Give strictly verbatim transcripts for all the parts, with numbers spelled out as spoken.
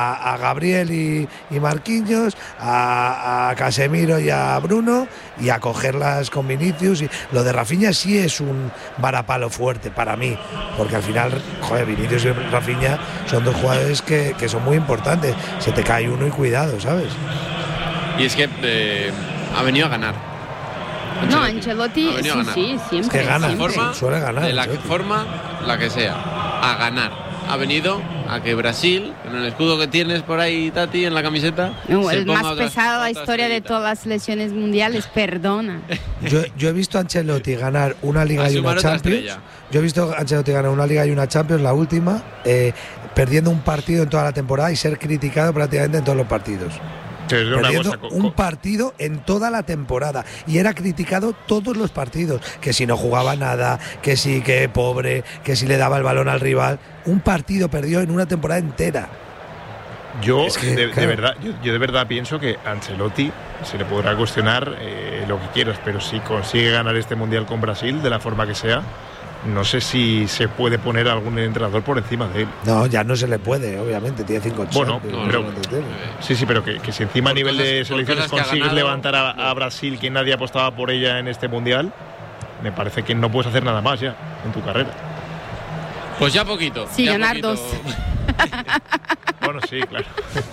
a Gabriel y, y Marquinhos, a, a Casemiro y a Bruno, y a cogerlas con Vinicius. Y lo de Rafinha sí es un varapalo fuerte para mí, porque al final, joder, Vinicius y Rafinha son dos jugadores que, que son muy importantes. Se te cae uno y cuidado, ¿sabes? Y es que eh, ha venido a ganar. Ancelotti. No, Ancelotti sí, sí, siempre. Es que gana, siempre. Forma, suele ganar. De la Ancelotti. forma, la que sea, a ganar. Ha venido a que Brasil, en el escudo que tienes por ahí, Tati, en la camiseta, no, se el ponga más otra, pesado de la historia de todas las selecciones mundiales, perdona. Yo, yo he visto a Ancelotti ganar una Liga y una Champions. Yo he visto a Ancelotti ganar una Liga y una Champions, la última, eh, perdiendo un partido en toda la temporada y ser criticado prácticamente en todos los partidos. Perdiendo un partido en toda la temporada y era criticado todos los partidos, que si no jugaba nada, que si que pobre, que si le daba el balón al rival. Un partido perdió en una temporada entera. Yo, es que, de, claro. de verdad, yo, yo de verdad pienso que Ancelotti se le podrá cuestionar eh, lo que quieras, pero si consigue ganar este Mundial con Brasil de la forma que sea, no sé si se puede poner a algún entrenador por encima de él. No, ya no se le puede, obviamente, tiene cinco Bueno, no, pero, no, sí, sí, pero que, que si encima a nivel cosas, de selecciones consigues levantar a, a Brasil, que nadie apostaba por ella en este Mundial, me parece que no puedes hacer nada más ya en tu carrera. Pues ya poquito. Sí, ya ganar poquito. dos. Bueno, sí, claro.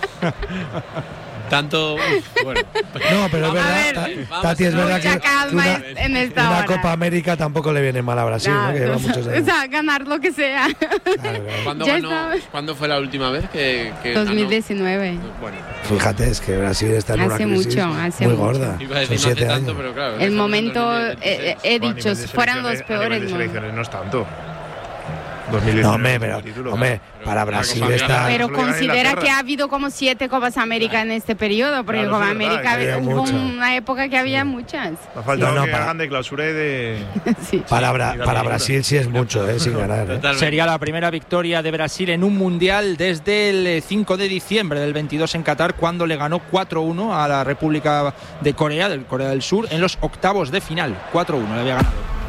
Tanto. Uf, bueno. No, pero es verdad, Tati, es verdad que, que una, en esta una hora. Copa América tampoco le viene mal a Brasil, Claro, ¿no? Que lleva o, muchos sea, años. o sea, ganar lo que sea. Claro, claro. ¿Cuándo, Ya ganó, ¿Cuándo fue la última vez que, que dos mil diecinueve. ganó? Bueno. Fíjate, es que Brasil está en hace una crisis mucho, hace muy mucho. gorda. Iba a decir Son no hace siete tanto, años. pero claro. El momento, he, he dicho, de fueran los a peores. nivel de selecciones no es tanto. No, hombre, pero, hombre, para Brasil está. Pero considera que ha habido como siete Copas América en este periodo, porque claro, Copa sí, América verdad, hubo mucho. una época que había sí. muchas. Ha faltado no, no, que para, hagan de clausura y de. sí. Para, Bra, para Brasil sí es mucho, eh, sin ganar. Eh. Sería la primera victoria de Brasil en un mundial desde el cinco de diciembre del veintidós en Qatar, cuando le ganó cuatro uno a la República de Corea, del Corea del Sur, en los octavos de final. cuatro uno le había ganado.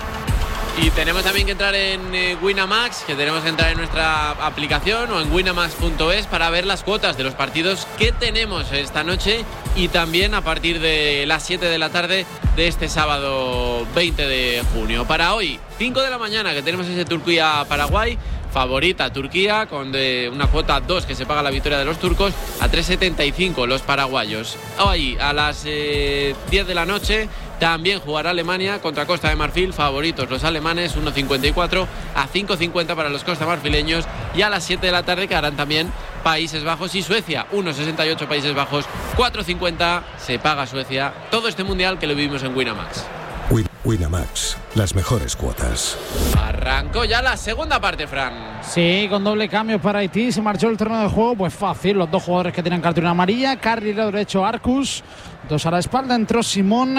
Y tenemos también que entrar en eh, Winamax, que tenemos que entrar en nuestra aplicación o en winamax punto es para ver las cuotas de los partidos que tenemos esta noche y también a partir de las siete de la tarde de este sábado veinte de junio. Para hoy, cinco de la mañana, que tenemos ese Turquía-Paraguay. Favorita Turquía con de una cuota dos que se paga la victoria de los turcos a tres setenta y cinco los paraguayos. Hoy a las eh, diez de la noche también jugará Alemania contra Costa de Marfil, favoritos los alemanes, uno cincuenta y cuatro a cinco cincuenta para los costamarfileños, y a las siete de la tarde quedarán también Países Bajos y Suecia, uno sesenta y ocho Países Bajos, cuatro cincuenta se paga Suecia. Todo este mundial que lo vivimos en Winamax. Winamax, las mejores cuotas. Arrancó ya la segunda parte, Fran. Sí, con doble cambio para Haití. Se marchó el terreno de juego, pues fácil. Los dos jugadores que tienen cartulina amarilla. Carrilero derecho Arcus. Dos a la espalda, entró Simón.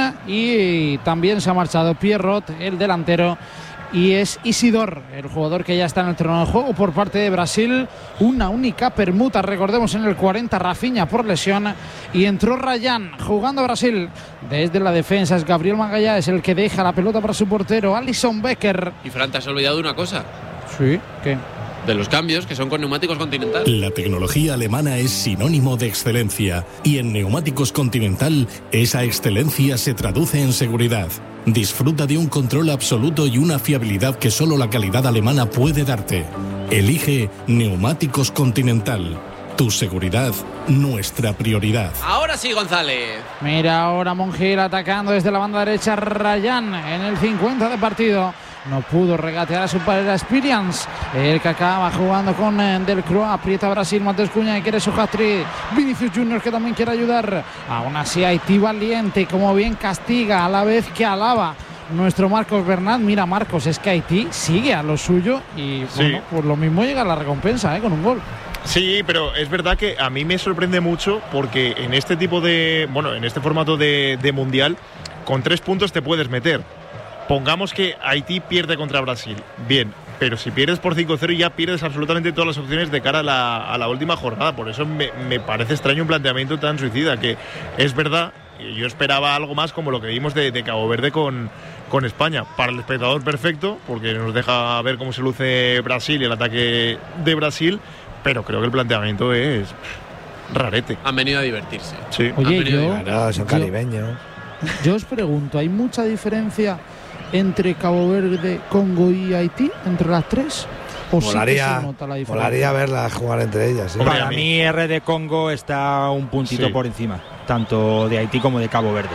Y también se ha marchado Pierrot, el delantero. Y es Isidor, el jugador que ya está en el terreno de juego por parte de Brasil. Una única permuta, recordemos, en el cuarenta, Rafinha por lesión. Y entró Rayán jugando Brasil. Desde la defensa es Gabriel Magallanes el que deja la pelota para su portero, Alisson Becker. Y Fran, te has olvidado una cosa. Sí, ¿qué? De los cambios, que son con neumáticos Continental. La tecnología alemana es sinónimo de excelencia y en Neumáticos Continental esa excelencia se traduce en seguridad. Disfruta de un control absoluto y una fiabilidad que solo la calidad alemana puede darte. Elige Neumáticos Continental. Tu seguridad, nuestra prioridad. Ahora sí, González. Mira ahora Montiel atacando desde la banda derecha. Rayán en el cincuenta de partido. No pudo regatear a su padre Experience. El que acaba jugando con eh, Delcroix. Aprieta Brasil. Matheus Cunha que quiere su hat-trick. Vinicius Junior que también quiere ayudar. Aún así Haití valiente. Como bien castiga a la vez que alaba nuestro Marcos Bernat. Mira, Marcos, es que Haití sigue a lo suyo. Y sí, bueno, por lo mismo llega la recompensa eh, con un gol. Sí, pero es verdad que a mí me sorprende mucho porque en este tipo de, bueno, en este formato de, de mundial, con tres puntos te puedes meter. Pongamos que Haití pierde contra Brasil, bien, pero si pierdes por cinco cero ya pierdes absolutamente todas las opciones de cara a la, a la última jornada. Por eso me, me parece extraño un planteamiento tan suicida, que es verdad, yo esperaba algo más como lo que vimos de, de Cabo Verde con, con España. Para el espectador perfecto, porque nos deja ver cómo se luce Brasil y el ataque de Brasil, pero creo que el planteamiento es rarete. Han venido a divertirse. Sí. Oye, yo, claro, son caribeños. Yo, yo os pregunto, ¿hay mucha diferencia entre Cabo Verde, Congo y Haití, entre las tres? ¿O molaría, sí que se nota la diferencia? molaría verlas jugar entre ellas. ¿eh? Para mí R D Congo está un puntito sí. por encima, tanto de Haití como de Cabo Verde.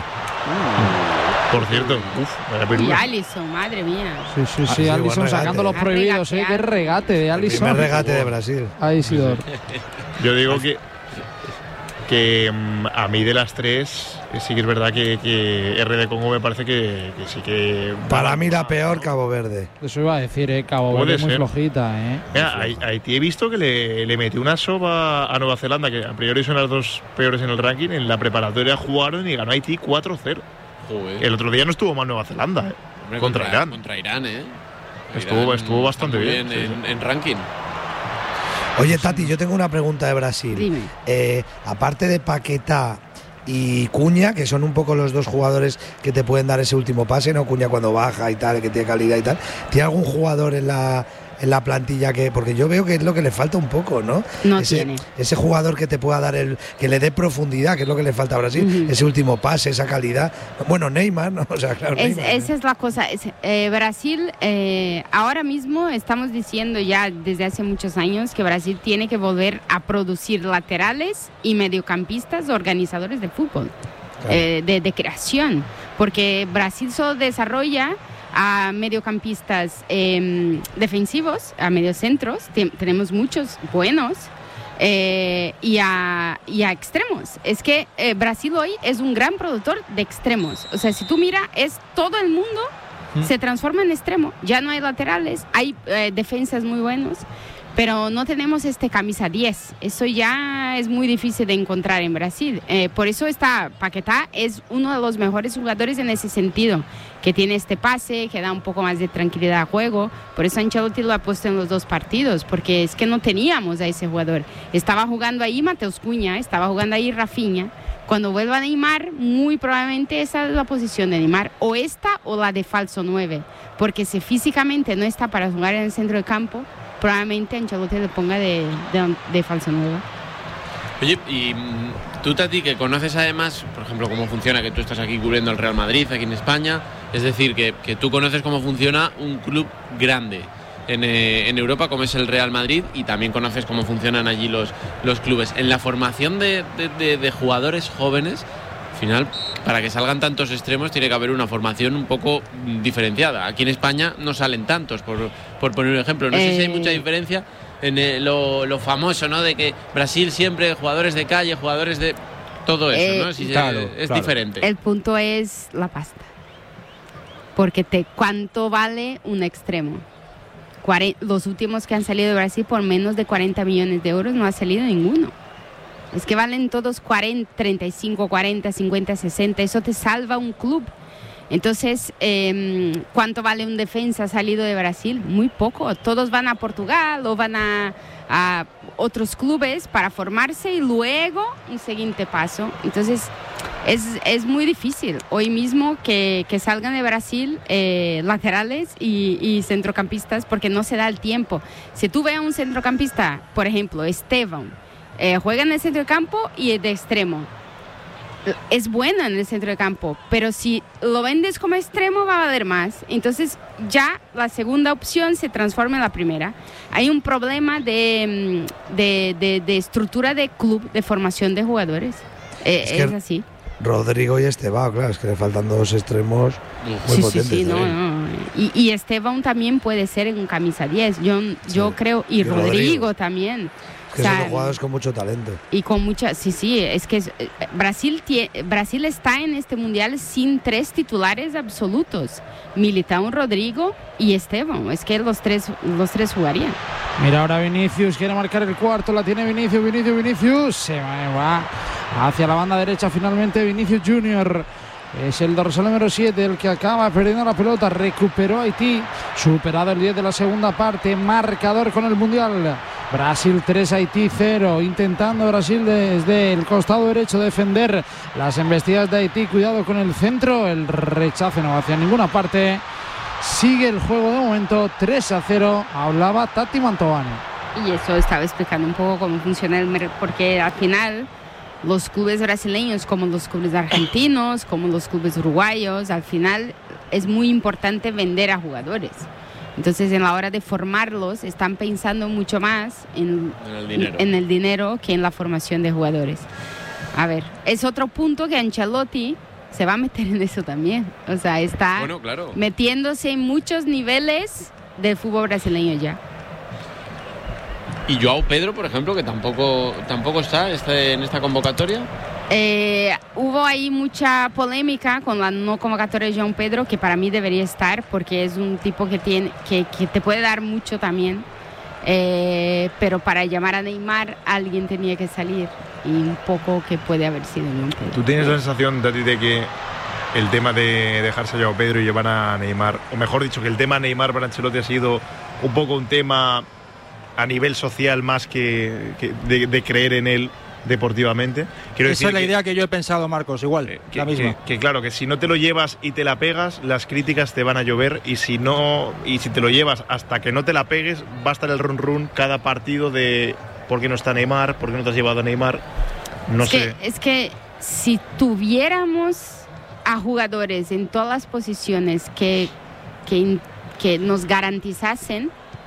Uh, por cierto, uf, y Alisson, madre mía. Sí, sí, sí, ah, Alisson sí, sacando los prohibidos, ¿eh? Qué regate de Alisson. El primer regate de Brasil. Ahí sí. Yo digo que que um, a mí de las tres sí que es verdad que, que R D Congo me parece que, que sí que... Para mí la peor Cabo Verde. Eso iba a decir, ¿eh? Cabo Verde muy flojita, ¿eh? Mira, Haití he visto que le, le metió una soba a Nueva Zelanda, que a priori son las dos peores en el ranking. En la preparatoria jugaron y ganó Haití cuatro cero. Joder. El otro día no estuvo mal Nueva Zelanda, ¿eh? Hombre, contra, contra Irán. Contra Irán, ¿eh? Estuvo, Irán estuvo bastante bien, bien sí, en, sí. en ranking. Oye, Tati, yo tengo una pregunta de Brasil. Dime. Eh, aparte de Paquetá y Cuña, que son un poco los dos jugadores que te pueden dar ese último pase, ¿no? Cuña cuando baja y tal, que tiene calidad y tal. ¿Tiene algún jugador en la en la plantilla que, porque yo veo que es lo que le falta un poco, ¿no? No ese, tiene. Ese jugador que te pueda dar el, que le dé profundidad, que es lo que le falta a Brasil, uh-huh. ese último pase, esa calidad. Bueno, Neymar, ¿no? O sea, claro, es, Neymar, esa ¿no? es la cosa. Es, eh, Brasil, eh, ahora mismo estamos diciendo ya desde hace muchos años que Brasil tiene que volver a producir laterales y mediocampistas organizadores de fútbol, claro. eh, de, de creación, porque Brasil solo desarrolla a mediocampistas eh, defensivos, a mediocentros, Ten, tenemos muchos buenos, eh, y, a, y a extremos. Es que eh, Brasil hoy es un gran productor de extremos. O sea, si tú miras, es todo el mundo ¿Mm? se transforma en extremo. Ya no hay laterales, hay eh, defensas muy buenos, pero no tenemos este camisa diez. Eso ya es muy difícil de encontrar en Brasil. Eh, por eso está Paquetá es uno de los mejores jugadores en ese sentido, que tiene este pase, que da un poco más de tranquilidad al juego. Por eso Ancelotti lo ha puesto en los dos partidos, porque es que no teníamos a ese jugador. Estaba jugando ahí Mateus Cunha, estaba jugando ahí Rafinha. Cuando vuelva Neymar, muy probablemente esa es la posición de Neymar, o esta o la de falso nueve, porque si físicamente no está para jugar en el centro del campo, probablemente Ancelotti le ponga de, de, de falso nueve. Oye, y tú, Tati, que conoces además, por ejemplo, cómo funciona, que tú estás aquí cubriendo el Real Madrid, aquí en España, es decir, que, que tú conoces cómo funciona un club grande en, eh, en Europa, como es el Real Madrid, y también conoces cómo funcionan allí los, los clubes. En la formación de, de, de, de jugadores jóvenes, al final, para que salgan tantos extremos, tiene que haber una formación un poco diferenciada. Aquí en España no salen tantos, por, por poner un ejemplo. No eh... sé si hay mucha diferencia en el, lo, lo famoso, ¿no? De que Brasil siempre jugadores de calle, jugadores de todo eso, eh, ¿no? Si claro, es claro. diferente. El punto es la pasta. Porque te, ¿cuánto vale un extremo? Cuare, los últimos que han salido de Brasil por menos de cuarenta millones de euros no ha salido ninguno. Es que valen todos cuarenta, treinta y cinco, cuarenta, cincuenta, sesenta. Eso te salva un club. Entonces, eh, ¿cuánto vale un defensa salido de Brasil? Muy poco. Todos van a Portugal o van a, a otros clubes para formarse y luego un siguiente paso. Entonces, es, es muy difícil hoy mismo que, que salgan de Brasil eh, laterales y, y centrocampistas, porque no se da el tiempo. Si tú ves a un centrocampista, por ejemplo, Esteban, eh, juega en el centro de campo y de extremo. Es bueno en el centro de campo, pero si lo vendes como extremo va a valer más. Entonces ya la segunda opción se transforma en la primera. Hay un problema de, de, de, de estructura de club, de formación de jugadores. Eh, es, es así. Rodrigo y Esteban, claro, es que le faltan dos extremos muy sí, potentes. Sí, sí, no, no. Y, y Esteban también puede ser en camisa diez, yo, yo sí. creo, y, y Rodrigo, Rodrigo también. Que o sea, son jugadores con mucho talento. Y con mucha, sí, sí, es que es, Brasil, tie, Brasil está en este mundial sin tres titulares absolutos, Militao, Rodrigo y Esteban. Es que los tres, los tres jugarían. Mira ahora Vinicius, quiere marcar el cuarto, la tiene Vinicius, Vinicius, Vinicius, se va hacia la banda derecha finalmente Vinicius Junior. Es el dorsal número siete el que acaba perdiendo la pelota. Recuperó Haití, superado el diez de la segunda parte. Marcador con el mundial. Brasil tres, Haití cero. Intentando Brasil desde el costado derecho defender las embestidas de Haití. Cuidado con el centro. El rechazo no va hacia ninguna parte. Sigue el juego de momento tres a cero. Hablaba Tati Mantovani. Y eso estaba explicando un poco cómo funciona el mercado, porque al final los clubes brasileños, como los clubes argentinos, como los clubes uruguayos, al final es muy importante vender a jugadores. Entonces, en la hora de formarlos, están pensando mucho más en, en, el dinero. en el dinero que en la formación de jugadores. A ver, es otro punto que Ancelotti se va a meter en eso también. O sea, está bueno, claro. metiéndose en muchos niveles del fútbol brasileño ya. ¿Y Joao Pedro, por ejemplo, que tampoco, tampoco está este, en esta convocatoria? Eh, hubo ahí mucha polémica con la no convocatoria de João Pedro, que para mí debería estar porque es un tipo que, tiene, que, que te puede dar mucho también. Eh, pero para llamar a Neymar alguien tenía que salir y un poco que puede haber sido João Pedro. ¿Tú tienes la sensación, Tati, de que el tema de dejarse a Joao Pedro y llevar a Neymar, o mejor dicho, que el tema Neymar para Ancelotti ha sido un poco un tema a nivel social más que, que de, de creer en él deportivamente? Quiero Esa decir es la que, idea que yo he pensado, Marcos, igual, eh, que, la misma. Que, que claro, que si no te lo llevas y te la pegas, las críticas te van a llover, y si no, y si te lo llevas hasta que no te la pegues, va a estar el run run cada partido de ¿por qué no está Neymar? ¿Por qué no te has llevado a Neymar? No es sé. Que, es que si tuviéramos a jugadores en todas las posiciones que, que, que nos garantizasen,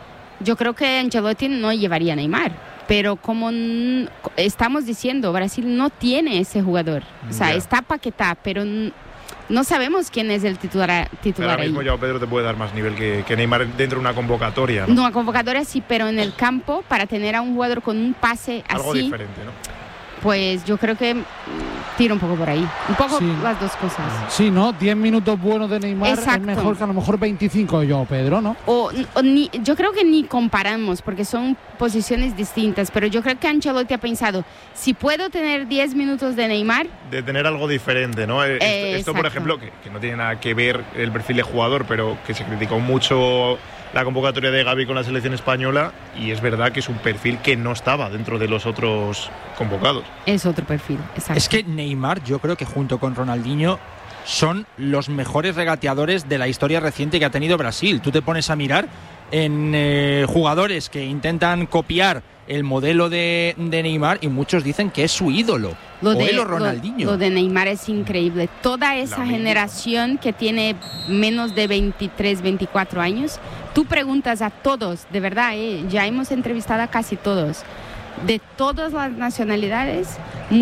yo creo que Ancelotti no llevaría a Neymar. Pero como n- estamos diciendo, Brasil no tiene ese jugador. O sea, Yeah. está Paquetá, pero n- no sabemos quién es el titular, titular Ahora mismo ahí. Joao Pedro te puede dar más nivel que, que Neymar dentro de una convocatoria, ¿no? No, a convocatoria sí, pero en el campo, para tener a un jugador con un pase Algo así, diferente, ¿no? pues yo creo que mm, tira un poco por ahí. Un poco Sí. las dos cosas. Sí, ¿no? diez minutos buenos de Neymar Exacto. es mejor que a lo mejor veinticinco de Joao Pedro, ¿no? O, o ni, yo creo que ni comparamos porque son posiciones distintas, pero yo creo que Ancelotti ha pensado, si puedo tener diez minutos de Neymar, De tener algo diferente, ¿no? Esto, Eh, esto, por exacto. ejemplo, que, que no tiene nada que ver el perfil de jugador, pero que se criticó mucho la convocatoria de Gavi con la selección española, y es verdad que es un perfil que no estaba dentro de los otros convocados. es otro perfil. Exacto. Es que Neymar, yo creo que junto con Ronaldinho son los mejores regateadores de la historia reciente que ha tenido Brasil. Tú te pones a mirar en eh, jugadores que intentan copiar el modelo de, de Neymar y muchos dicen que es su ídolo. Lo o de, él o lo- Ronaldinho. Lo, de Neymar es increíble. Toda esa Lamine. generación que tiene menos de veintitrés, veinticuatro años, tú preguntas a todos, de verdad, ¿eh? Ya hemos entrevistado a casi todos, de todas las nacionalidades,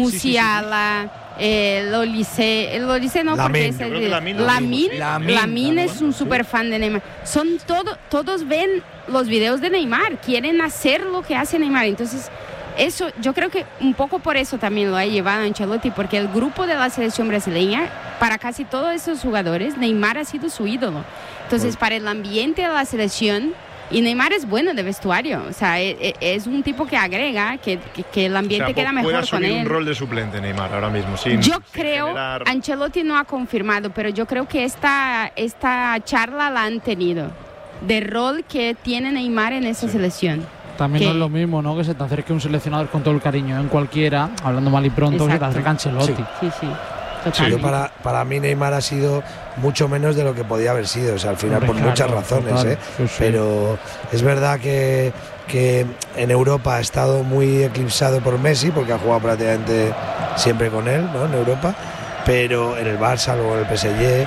Musiala, eh, el Olise, el Olise no, porque Lamine. es Yo el creo que de- Lamine lo Lamine, mismo, sí. Lamine, Lamine es Lamine, un super fan de Neymar. Son todo, todos ven los videos de Neymar, quieren hacer lo que hace Neymar. Entonces, eso, yo creo que un poco por eso también lo ha llevado Ancelotti, porque el grupo de la selección brasileña, para casi todos esos jugadores, Neymar ha sido su ídolo. Entonces, para el ambiente de la selección, y Neymar es bueno de vestuario, o sea, e- e- es un tipo que agrega, que, que, que el ambiente O sea, queda pu- mejor puede con asumir él. un rol de suplente Neymar ahora mismo, sin, Yo sin creo, generar- Ancelotti no ha confirmado, pero yo creo que esta, esta charla la han tenido, de rol que tiene Neymar en esa selección. También ¿Qué? no es lo mismo, ¿no? Que se te acerque un seleccionador con todo el cariño en cualquiera, hablando mal y pronto, que se te Exacto. acerque Ancelotti. Sí. Sí, sí, Yo totalmente. para, para mí Neymar ha sido mucho menos de lo que podía haber sido, o sea, al final Hombre, por claro, muchas razones, total, ¿eh? sí, sí. Pero es verdad que, que en Europa ha estado muy eclipsado por Messi, porque ha jugado prácticamente siempre con él, ¿no? En Europa, pero en el Barça, luego en el P S G,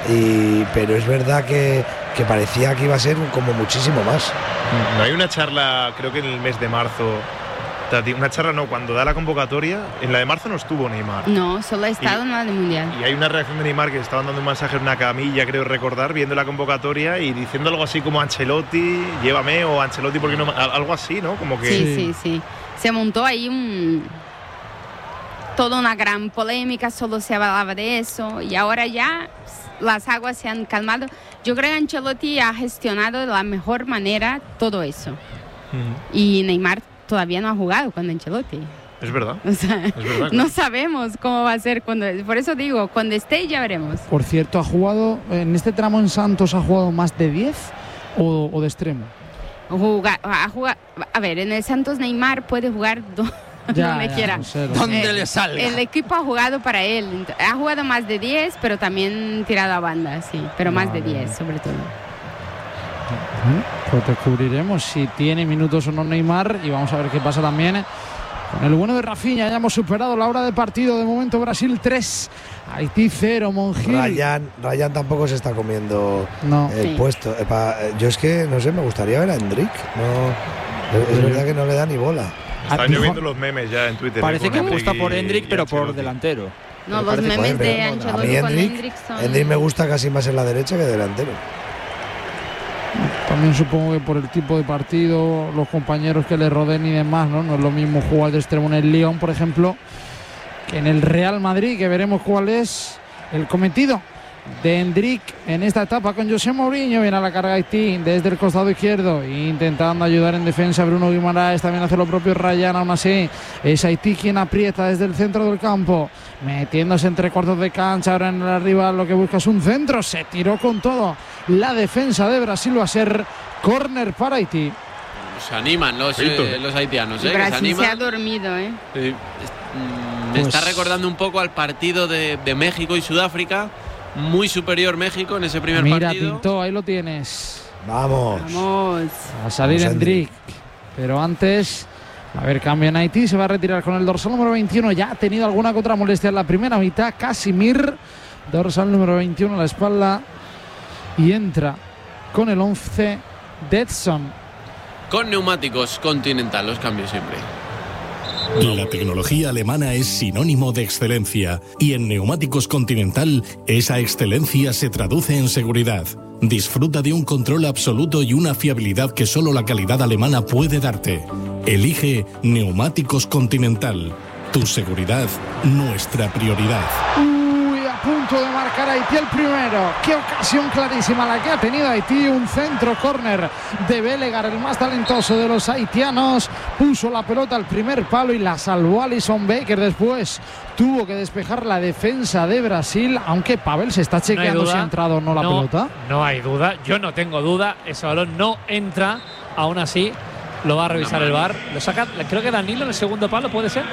y, pero es verdad que, que parecía que iba a ser como muchísimo más. No hay una charla, creo que en el mes de marzo, Tati, una charla no, cuando da la convocatoria, en la de marzo no estuvo Neymar. No, solo ha estado en la del Mundial. Y hay una reacción de Neymar que estaban dando un mensaje en una camilla, creo recordar, viendo la convocatoria y diciendo algo así como Ancelotti, llévame, o Ancelotti, ¿por qué no? Algo así, ¿no? Como que... Sí, sí, sí. Se montó ahí un toda una gran polémica, solo se hablaba de eso y ahora ya las aguas se han calmado. Yo creo que Ancelotti ha gestionado de la mejor manera todo eso. Ujú. Y Neymar todavía no ha jugado con Ancelotti. Es verdad. O sea, Es verdad, no claro. sabemos cómo va a ser cuando. Por eso digo, cuando esté ya veremos. Por cierto, ¿ha jugado en este tramo en Santos, ha jugado más de diez o, o de extremo? Jugar, a, jugar, a ver, en el Santos Neymar puede jugar do- Ya, donde ya, quiera. no sé, lo- Donde Eh, le salga. El equipo ha jugado para él. Ent- Ha jugado más de diez, pero también tirado a banda, sí. Pero más de Vale. diez, sobre todo. Ujú. Pues descubriremos si tiene minutos o no Neymar y vamos a ver qué pasa también con el bueno de Rafinha. Ya hemos superado la hora de partido. De momento Brasil tres, Haití cero. Monjil. Ryan, Ryan tampoco se está comiendo no. el sí. puesto. Yo es que, no sé, me gustaría ver a Endrick. No, es, es verdad que no le da ni bola. Están lloviendo los memes ya en Twitter. Parece eh, que Endrick gusta por Endrick, y, pero y por delantero. No, los memes de Ancelotti con Endrick son... Endrick me gusta casi más en la derecha que delantero. También supongo que por el tipo de partido, los compañeros que le rodeen y demás, ¿no? No es lo mismo jugar de extremo en el Lyon, por ejemplo, que en el Real Madrid, que veremos cuál es el cometido de Endrick en esta etapa con José Mourinho. Viene a la carga Haití desde el costado izquierdo, intentando ayudar en defensa Bruno Guimaraes, también hace lo propio Ryan. Aún así es Haití quien aprieta desde el centro del campo, metiéndose entre cuartos de cancha. Ahora en el rival lo que busca es un centro, se tiró con todo la defensa de Brasil. Va a ser córner para Haití. Se animan los, eh, los haitianos, ¿eh? Brasil se, se ha dormido, ¿eh? Sí. Me Pues... está recordando un poco al partido de, de México y Sudáfrica. Muy superior México en ese primer Mira, partido. Mira, Pinto, ahí lo tienes. Vamos. Vamos. A salir Vamos, Endrick. Pero antes, a ver, cambio en Haití. Se va a retirar con el dorsal número veintiuno. Ya ha tenido alguna que otra molestia en la primera mitad. Casimir, dorsal número veintiuno a la espalda. Y entra con el once Detson. Con neumáticos Continental, los cambios siempre. La tecnología alemana es sinónimo de excelencia y en Neumáticos Continental esa excelencia se traduce en seguridad. Disfruta de un control absoluto y una fiabilidad que solo la calidad alemana puede darte. Elige Neumáticos Continental. Tu seguridad, nuestra prioridad. Uy, a punto de marcar Haití el primero. Qué ocasión clarísima la que ha tenido Haití. Un centro córner de Belegar, el más talentoso de los haitianos. Puso la pelota al primer palo y la salvó Alisson Becker. Después tuvo que despejar la defensa de Brasil, aunque Pavel se está chequeando no si ha entrado o no la no, pelota. No hay duda, yo no tengo duda. Ese balón no entra, aún así lo va a revisar el V A R. Lo saca, creo que Danilo en el segundo palo, ¿puede ser?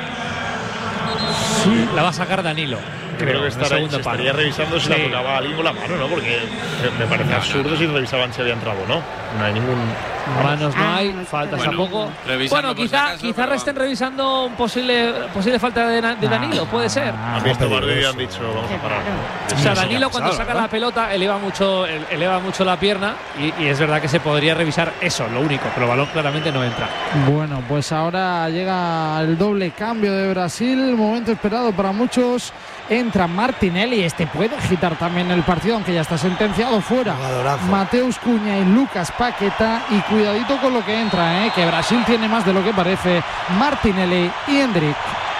Sí, la va a sacar Danilo. Creo, creo que estará, se estaría revisando si sí. la tocaba alguien con la mano, ¿no? Porque me parece no, absurdo no, no. si revisaban si había entrado o no. No hay ningún... Manos no hay, ah, faltas bueno, tampoco. Bueno, quizá, si quizá estén revisando un posible, posible falta de, de Danilo, puede ser. Ah, han visto Barrio y han dicho, vamos a parar. O sea, Danilo cuando saca la pelota eleva mucho, eleva mucho la pierna y, y es verdad que se podría revisar eso, lo único, pero el balón claramente no entra. Bueno, pues ahora llega el doble cambio de Brasil, momento esperado para muchos. Entra Martinelli, este puede agitar también el partido, aunque ya está sentenciado fuera. Mateus Cunha y Lucas Paqueta. Y cuidadito con lo que entra, ¿eh? Que Brasil tiene más de lo que parece. Martinelli y Endrick.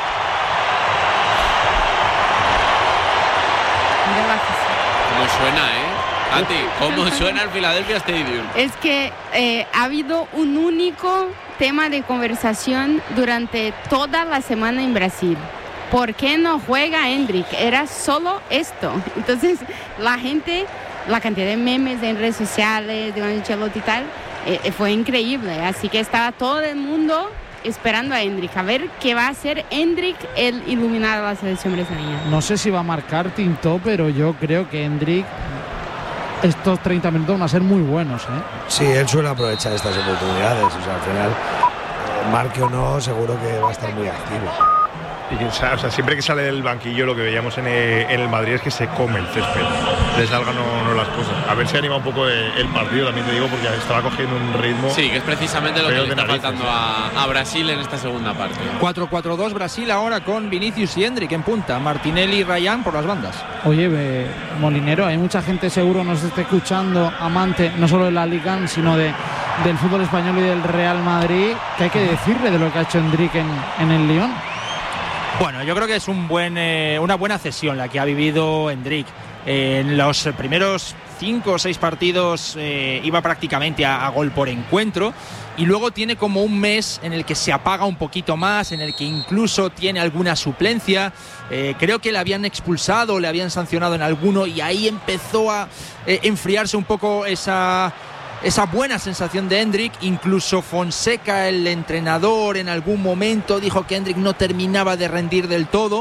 ¿Cómo suena, eh? Anti, ¿cómo suena el Philadelphia Stadium? Es que eh, ha habido un único tema de conversación durante toda la semana en Brasil. ¿Por qué no juega Endrick? Era solo esto. Entonces, la gente, la cantidad de memes en redes sociales de Ancelotti y tal, eh, fue increíble. Así que estaba todo el mundo esperando a Endrick. A ver qué va a hacer Endrick el iluminar a la selección brasileña. No sé si va a marcar Tinto, pero yo creo que Endrick, estos treinta minutos van a ser muy buenos, ¿eh? Sí, él suele aprovechar estas oportunidades. O sea, al final, eh, marque o no, seguro que va a estar muy activo. Y, o, sea, o sea, siempre que sale del banquillo lo que veíamos en el, en el Madrid es que se come el césped, le salgan o no las cosas. A ver si anima un poco el, el partido, también te digo, porque estaba cogiendo un ritmo. Sí, que es precisamente lo que le está faltando a, a Brasil en esta segunda parte. cuatro cuatro dos Brasil ahora con Vinicius y Endrick en punta, Martinelli y Ryan por las bandas. Oye, eh, Molinero, hay mucha gente seguro nos está escuchando, amante no solo de la Liga, sino de, del fútbol español y del Real Madrid. ¿Qué hay que decirle de lo que ha hecho Endrick en, en el Lyon? Bueno, yo creo que es un buen, eh, una buena cesión la que ha vivido Endrick. Eh, en los primeros cinco o seis partidos eh, iba prácticamente a, a gol por encuentro y luego tiene como un mes en el que se apaga un poquito más, en el que incluso tiene alguna suplencia. Eh, creo que le habían expulsado, le habían sancionado en alguno y ahí empezó a eh, enfriarse un poco esa... esa buena sensación de Endrick. Incluso Fonseca, el entrenador, en algún momento dijo que Endrick no terminaba de rendir del todo,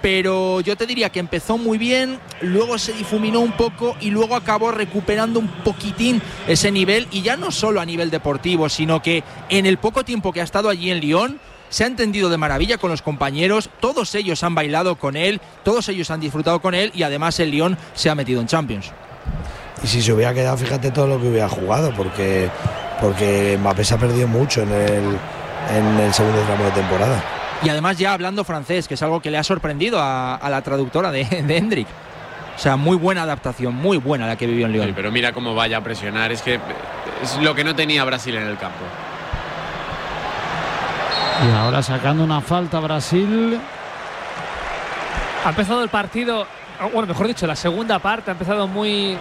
pero yo te diría que empezó muy bien, luego se difuminó un poco y luego acabó recuperando un poquitín ese nivel, y ya no solo a nivel deportivo, sino que en el poco tiempo que ha estado allí en Lyon se ha entendido de maravilla con los compañeros, todos ellos han bailado con él, todos ellos han disfrutado con él, y además el Lyon se ha metido en Champions. Y si se hubiera quedado, fíjate todo lo que hubiera jugado, porque, porque Mbappé se ha perdido mucho en el, en el segundo tramo de temporada. Y además ya hablando francés, que es algo que le ha sorprendido a, a la traductora de, de Hendrik. O sea, muy buena adaptación, muy buena la que vivió en Lyon. Sí, pero mira cómo vaya a presionar, es que es lo que no tenía Brasil en el campo. Y ahora sacando una falta Brasil. Ha empezado el partido, bueno, mejor dicho, la segunda parte ha empezado muy,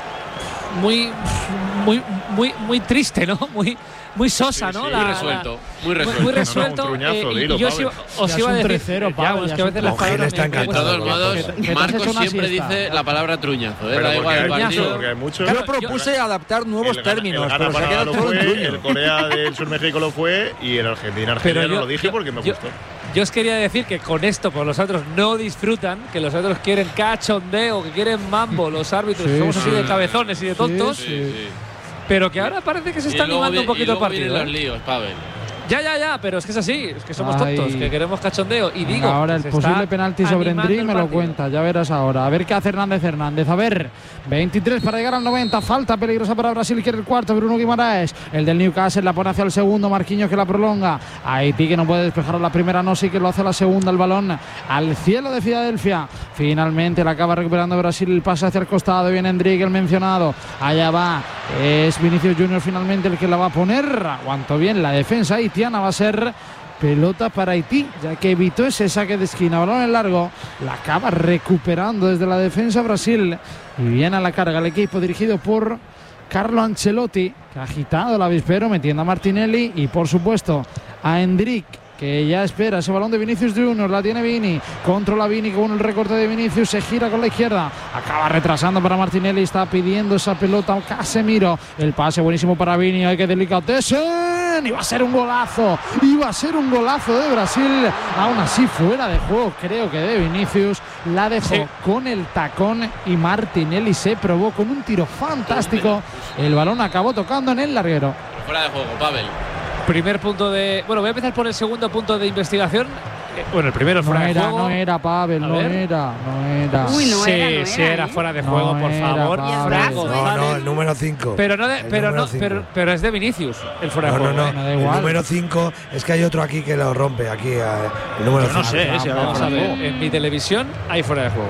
muy, muy, muy, muy triste, ¿no? Muy, muy sosa, sí, ¿no? Sí, la, muy resuelto, muy resuelto. Muy, muy resuelto. No, no, un truñazo, eh, dilo, y yo os iba, os iba a decir, tercero, ya, Pablo, bueno, es que a veces un las palabras está me- De encantado. todos modos, que te has hecho Marcos una siempre siesta. dice la palabra truñazo, ¿eh? Pero Da igual porque el hay partido. mucho, porque hay mucho. Yo propuse adaptar nuevos el términos, Ghana, pero el se ha Ghana quedado lo todo en fue, truño. el Corea del Sur México lo fue, y el Argentina Argentina Pero no yo- lo dije yo- porque me yo- gustó. Yo os quería decir que con esto, pues los otros no disfrutan, que los otros quieren cachondeo, que quieren mambo, los árbitros Sí, somos así sí. de cabezones y de tontos, Sí, Sí, sí. pero que ahora parece que se está Y luego animando un vi- poquito y el luego vienen partido. los ¿eh? líos, Pavel. Ya, ya, ya, pero es que es así, es que somos Ay. tontos, que queremos cachondeo. Y digo, Ahora el se posible está penalti sobre animando Hendrik el me lo partido. cuenta, ya verás ahora. A ver qué hace Hernández Hernández. A ver, veintitrés para llegar al noventa. Falta peligrosa para Brasil, quiere el cuarto. Bruno Guimaraes, el del Newcastle, la pone hacia el segundo. Marquinhos que la prolonga. Haití que no puede despejar a la primera, no, sí que lo hace a la segunda. El balón al cielo de Filadelfia. Finalmente la acaba recuperando Brasil. El pase hacia el costado. Viene Hendrik, el mencionado. Allá va. Es Vinicius Junior finalmente el que la va a poner. Aguantó bien la defensa haitiana. Va a ser pelota para Haití, ya que evitó ese saque de esquina. Balón en largo, la acaba recuperando desde la defensa Brasil. Y viene a la carga el equipo dirigido por Carlo Ancelotti, que ha agitado el avispero metiendo a Martinelli y por supuesto a Hendrik, que ya espera ese balón de Vinicius Junior. La tiene Vini, controla Vini con el recorte de Vinicius, se gira con la izquierda, acaba retrasando para Martinelli, está pidiendo esa pelota a Casemiro. El pase buenísimo para Vini, hay que delicatessen, iba a ser un golazo, iba a ser un golazo de Brasil, aún así fuera de juego, creo que de Vinicius. La dejó Sí. con el tacón y Martinelli se probó con un tiro fantástico. El balón acabó tocando en el larguero. Fuera de juego, Pavel. Primer punto de. Bueno, voy a empezar por el segundo punto de investigación. Eh, bueno, el primero No fuera de era, juego. no era, Pavel, A no ver. era, no era. Uy, no sí, era, no sí era, era ¿eh? fuera de No juego, por era, favor. Pavel. Franco No, González. no, el número cinco. Pero no, de- El pero número no, cinco. pero, pero es de Vinicius el fuera de No, no, juego. no. ¿eh? Me da El igual. número cinco es que hay otro aquí que lo rompe. Aquí, eh, el número Yo no cinco. sé, eh, si había Vamos fuera a de ver, juego. en mi televisión hay fuera de juego.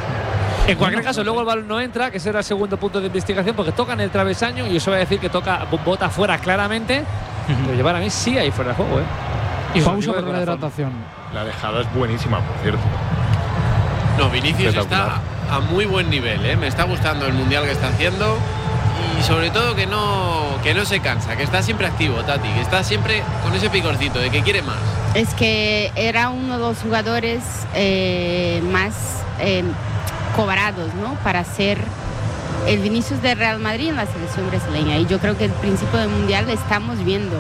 En cualquier caso, luego el balón no entra, que será el segundo punto de investigación, porque toca en el travesaño y eso va a decir que toca bota fuera claramente. Pero llevar a mí sí hay fuera de juego, ¿eh? Y os lo Pausa digo de para la corazón. hidratación. La dejada es buenísima, por cierto. No, Vinicius está Espectacular. a muy buen nivel, ¿eh? Me está gustando el mundial que está haciendo y sobre todo que no, que no se cansa, que está siempre activo, Tati, que está siempre con ese picorcito de que quiere más. Es que era uno de los jugadores eh, más eh, cobrados, ¿no? Para ser el Vinicius de Real Madrid en la selección brasileña. Y yo creo que el principio del mundial estamos viendo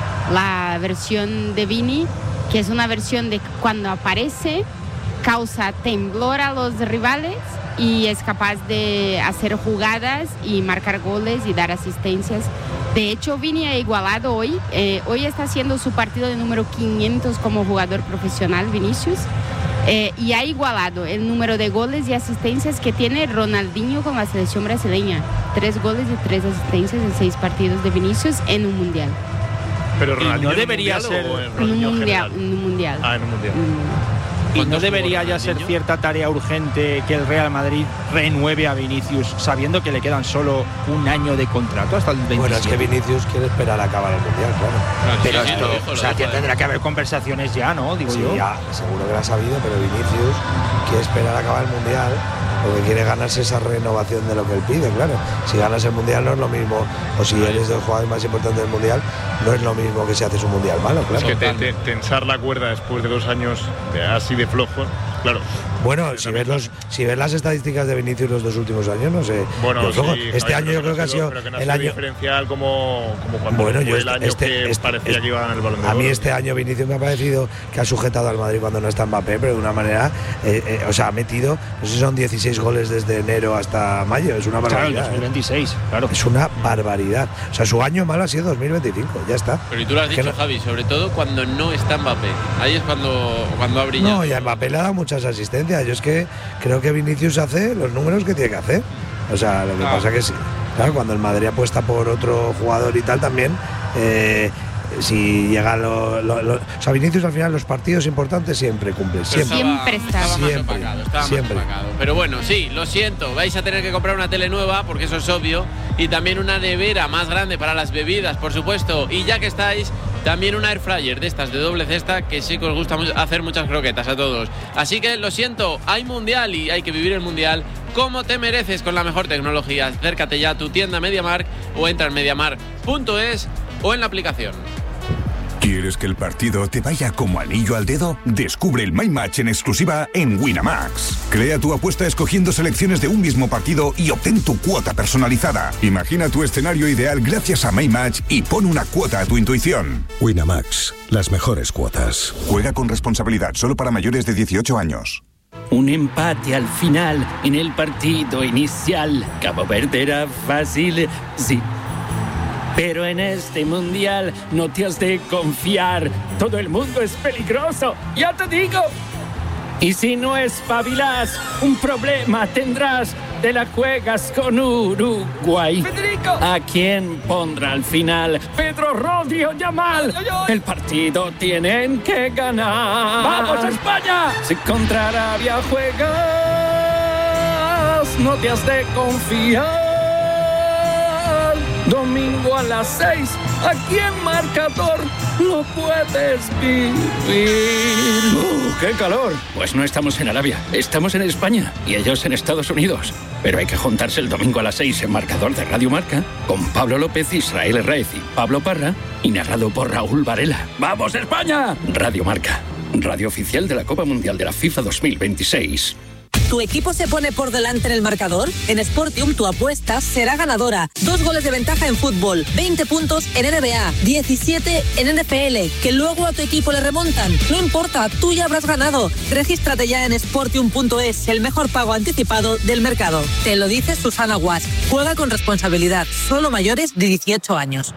la versión de Vini, que es una versión de cuando aparece, causa temblor a los rivales y es capaz de hacer jugadas y marcar goles y dar asistencias. De hecho, Vini ha igualado hoy. Eh, hoy está haciendo su partido de número quinientos como jugador profesional, Vinicius. Eh, y ha igualado el número de goles y asistencias que tiene Ronaldinho con la selección brasileña. Tres goles y tres asistencias en seis partidos de Vinicius en un mundial. Pero Y Ronaldinho no en un debería mundial ser- o en En un Ronaldinho en mundial. general? En un mundial. Ah, en un mundial. En un mundial. ¿Y no ¿Cuántos debería jugó ya ser Ronaldinho? cierta tarea urgente que el Real Madrid renueve a Vinicius, sabiendo que le quedan solo un año de contrato hasta el veintisiete? Bueno, es que Vinicius quiere esperar a acabar el mundial, claro. Pero Sí, sí, esto, lo dijo, o lo sea, dijo, tendrá ¿eh? que haber conversaciones ya, ¿no? Digo Sí, yo. ya, seguro que lo ha sabido, pero Vinicius quiere esperar a acabar el mundial porque quiere ganarse esa renovación de lo que él pide, claro. Si ganas el mundial no es lo mismo, o si eres de los jugadores más importantes del mundial, no es lo mismo que si haces un mundial malo, Es claro. que te- te- tensar la cuerda después de dos años de- así de flojo Claro. Bueno, si ves, los, si ves las estadísticas de Vinicius los dos últimos años, no sé. Bueno, sí, Javier, este año yo creo que ha sido pero que no el ha sido año diferencial como, como cuando bueno, fue yo el año este, que este, parecía este, que iba a ganar el Balón de A Oro. mí este año Vinicius me ha parecido que ha sujetado al Madrid cuando no está Mbappé, pero de una manera, eh, eh, o sea, ha metido, no sé si son dieciséis goles desde enero hasta mayo, es una barbaridad. Claro, dos mil veintiséis, eh. claro. Es una barbaridad. O sea, su año malo ha sido dos mil veinticinco, ya está. Pero y tú lo has dicho, no, Javi, sobre todo cuando no está Mbappé. Ahí es cuando, cuando ha brillado. No, y a Mbappé le ha dado muchas asistencias. Yo es que creo que Vinicius hace los números que tiene que hacer. O sea, lo que Ah. pasa que sí. Claro, cuando el Madrid apuesta por otro jugador y tal también, eh, si llega lo, lo, lo, o sea, Vinicius al final los partidos importantes siempre cumple, siempre. Siempre estaba. estaba más Siempre, opacado, estaba siempre. más opacado. Pero bueno, sí, lo siento, vais a tener que comprar una tele nueva, porque eso es obvio, y también una nevera más grande para las bebidas, por supuesto, y ya que estáis, también una air fryer de estas de doble cesta, que sí que os gusta hacer muchas croquetas a todos. Así que lo siento, hay mundial y hay que vivir el mundial como te mereces con la mejor tecnología. Acércate ya a tu tienda MediaMarkt o entra en mediamar punto es o en la aplicación. ¿Quieres que el partido te vaya como anillo al dedo? Descubre el My Match en exclusiva en Winamax. Crea tu apuesta escogiendo selecciones de un mismo partido y obtén tu cuota personalizada. Imagina tu escenario ideal gracias a My Match y pon una cuota a tu intuición. Winamax, las mejores cuotas. Juega con responsabilidad, solo para mayores de dieciocho años. Un empate al final en el partido inicial. Cabo Verde era fácil, sí. Pero en este mundial no te has de confiar. Todo el mundo es peligroso, ya te digo. Y si no espabilas, un problema tendrás. Te la juegas con Uruguay. ¡Federico! ¿A quién pondrá al final? Pedro Rodio Yamal. El partido tienen que ganar. ¡Vamos, España! Si contra Arabia juegas, no te has de confiar. Domingo a las seis, aquí en Marcador lo puedes vivir. ¡Uh, qué calor! Pues no estamos en Arabia, estamos en España y ellos en Estados Unidos. Pero hay que juntarse el domingo a las seis en Marcador de Radio Marca con Pablo López, Israel Herraiz y Pablo Parra y narrado por Raúl Varela. ¡Vamos, España! Radio Marca, radio oficial de la Copa Mundial de la FIFA dos mil veintiséis. ¿Tu equipo se pone por delante en el marcador? En Sportium tu apuesta será ganadora. Dos goles de ventaja en fútbol, veinte puntos en N B A, diecisiete en N F L, que luego a tu equipo le remontan. No importa, tú ya habrás ganado. Regístrate ya en sportium punto es, el mejor pago anticipado del mercado. Te lo dice Susana Guas. Juega con responsabilidad, solo mayores de dieciocho años.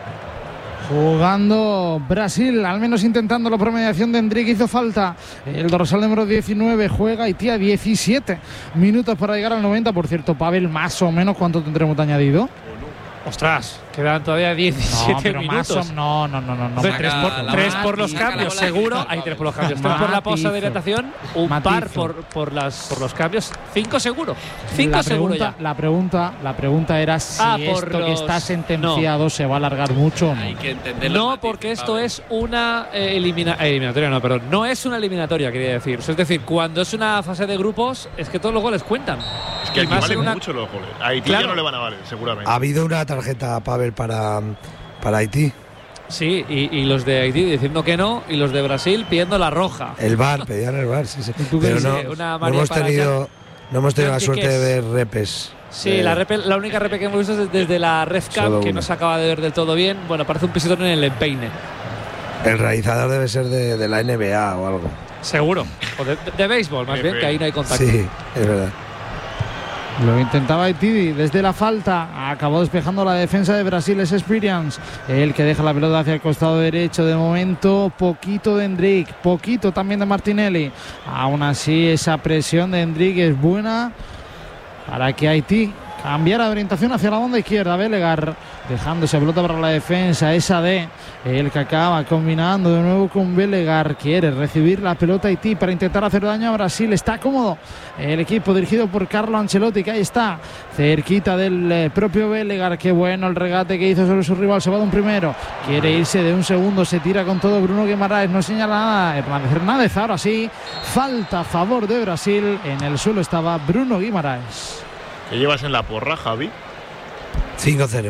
Jugando Brasil, al menos intentándolo por mediación de Endrick, hizo falta el dorsal número diecinueve, juega Haití a diecisiete minutos para llegar al noventa. Por cierto, Pavel, más o menos, ¿cuánto tendremos de añadido? Ostras, quedan todavía diecisiete no, pero minutos. Más o, no, no, no, no. no tres por, tres por los cambios, seguro. Hay tres por los cambios. Tres por la pausa de hidratación, un matizo. par por, por, las, por los cambios. Cinco seguro. Cinco la seguro pregunta, ya. La pregunta, la pregunta era si ah, esto los, que está sentenciado no. se va a alargar mucho o no. Hay que entenderlo. No, porque esto es una eh, elimina, eh, eliminatoria, no, perdón. No es una eliminatoria, quería decir. Es decir, cuando es una fase de grupos, es que todos los goles cuentan. Es que aquí valen una... mucho los goles. A Haití claro. ya no le van a valer, seguramente. Ha habido una tarjeta a Pavel para, para Haití. Sí, y, y los de Haití diciendo que no, y los de Brasil pidiendo la roja. El V A R, pedían el V A R, sí, sí. Pero no, una no hemos tenido, no hemos tenido la suerte de ver repes. Sí, eh, la, repe, la única repe que hemos visto es desde la RefCam, que no se acaba de ver del todo bien. Bueno, parece un pisotón en el empeine. El realizador debe ser de, de la N B A o algo. Seguro. O de, de, de béisbol, más bien, que ahí no hay contacto. Sí, es verdad. Lo intentaba Haití desde la falta, acabó despejando la defensa de Brasil, es Experience, el que deja la pelota hacia el costado derecho. De momento poquito de Endrick, poquito también de Martinelli. Aún así esa presión de Endrick es buena para que Haití cambiara de orientación hacia la banda izquierda. Belegar dejando esa pelota para la defensa, esa de el que acaba combinando de nuevo con Belegar. Quiere recibir la pelota Haití para intentar hacer daño a Brasil. Está cómodo el equipo dirigido por Carlo Ancelotti, que ahí está cerquita del eh, propio Belegar. Qué bueno el regate que hizo sobre su rival. Se va de un primero, quiere irse de un segundo, se tira con todo Bruno Guimaraes, no señala nada Hernández Hernández. Ahora sí, falta a favor de Brasil. En el suelo estaba Bruno Guimaraes. ¿Qué llevas en la porra, Javi? cinco cero.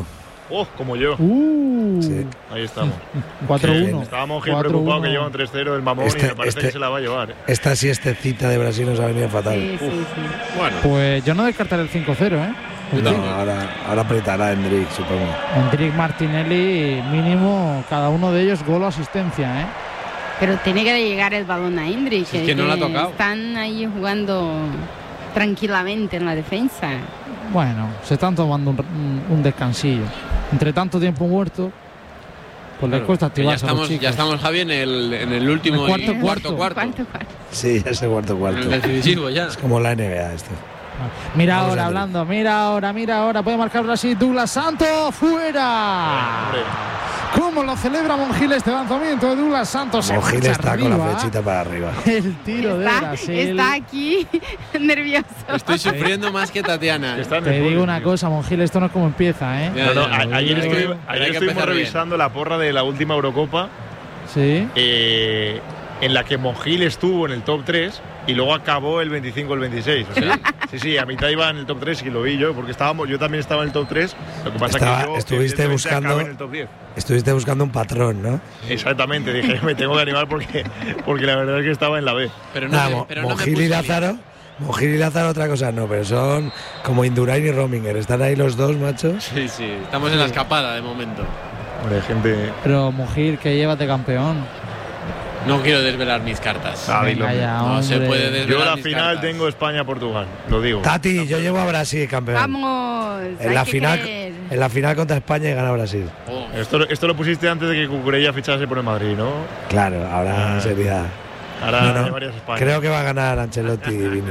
Oh, como yo. Uh. Sí. Ahí estamos. cuatro uno. Estábamos preocupados que llevan tres cero el mamón Este- y me parece este- que se la va a llevar. ¿eh? Esta siestecita de Brasil nos ha venido fatal. Sí, sí, sí. Bueno, Pues yo no descartaré el cinco cero, ¿eh? No, ahora, ahora apretará Hendrik, supongo. Hendrik, Martinelli, mínimo cada uno de ellos gol o asistencia, ¿eh? Pero tiene que llegar el balón a Hendrik. Si es que no le ha tocado. Están ahí jugando tranquilamente en la defensa. Bueno, se están tomando un, un- un descansillo. Entre tanto tiempo muerto, pues les cuesta que ya activarse a los estamos, chicos. ya estamos, Javi, en el, en el último El cuarto, y- cuarto. cuarto. Cuarto, cuarto. Sí, ese cuarto cuarto. En el decisivo ya. Es como la N B A esto. Mira Vamos, ahora Hendrik. hablando, mira ahora, mira ahora, puede marcar Brasil, Douglas Santos, fuera. Hombre, ¿Cómo lo celebra Monjil este lanzamiento de Douglas Santos? Se Mojil marcha está con la arriba. flechita para arriba. El tiro de Está, Brasil. está aquí nervioso. Estoy sufriendo más que Tatiana. que está en Te el digo podio, una tío. cosa, Monjil, esto no es como empieza, ¿eh? Ya, No, no, ya, a- ayer, Hay que- estuvi- hay ayer que estuvimos empezar bien. revisando la porra de la última Eurocopa, Sí. eh, en la que Monjil estuvo en el top tres y luego acabó el veinticinco el veintiséis. O sea, sí, sí, a mitad iba en el top tres y lo vi yo, porque estábamos, yo también estaba en el top tres. Lo que pasa Estaba- que yo estuviste evidentemente, buscando- acabé en el top diez. Estuviste buscando un patrón, ¿no? Exactamente, dije, me tengo que animar porque, porque la verdad es que estaba en la B. Pero no, Nada, me- Mo- pero no me Mojil y puso bien. Lázaro. Mojil y Lázaro otra cosa no, pero son como Indurain y Rominger. Están ahí los dos, macho. Sí, sí, estamos en la escapada de momento. Hombre, gente. Pero Monjil, que llévate campeón. No quiero desvelar mis cartas. Ah, Venga dilo. ya, No se hombre. puede desvelar Yo la mis final cartas. tengo España-Portugal, lo digo. Tati, yo llevo a Brasil, campeón. Vamos. En hay la que final, creer. en la final contra España y gana Brasil. Oh, Esto, esto lo pusiste antes de que Cucurella fichase por el Madrid, ¿no? Claro, ahora Ah. sería. Ahora No, no, llevarías a España. creo que va a ganar Ancelotti y Vini.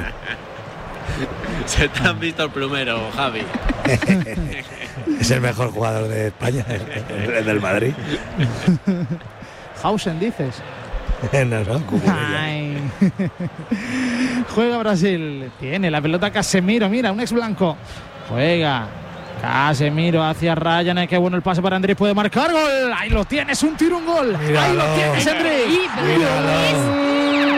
se te han visto el plumero, Javi. Es el mejor jugador de España, el, el del Madrid. Hausen, dices. No, no, Cucurella. Ay. Juega Brasil. Tiene la pelota Casemiro. Mira, un ex blanco. Juega. Casemiro hacia Ryan. Qué bueno el pase para Andrés. Puede marcar gol. Ahí lo tienes. Un tiro, un gol. Ahí Míralo. lo tienes, Andrés. Míralo.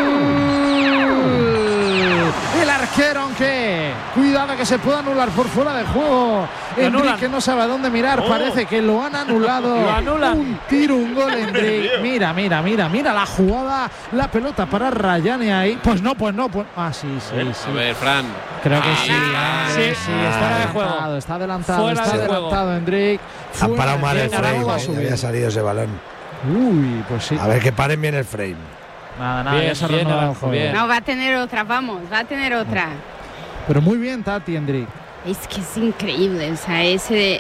El arquero, aunque cuidado que se pueda anular por fuera de juego. Enrique no sabe a dónde mirar. Oh. Parece que lo han anulado. Lo anulan. Un tiro, un gol, Enrique. Mira, mira, mira, mira la jugada. La pelota para Rayane ahí. Pues no, pues no. Pues... Ah, sí, sí, sí. A ver, Fran. Creo que Ah, sí. ah, sí, sí, sí, fuera está de adelantado, juego. está adelantado, Fuera está de juego. adelantado, Enrique. Han Fuera, parado mal el bien, frame, Araujo a eh, subir. había salido ese balón. Uy, pues sí. A ver que paren bien el frame. Nada, nada, Bien, ya se ha bien, reanudado el Araujo, juego. bien. No, va a tener otra, vamos, va a tener otra. Pero muy bien, Tati, Enrique. Es que es increíble, o sea, ese.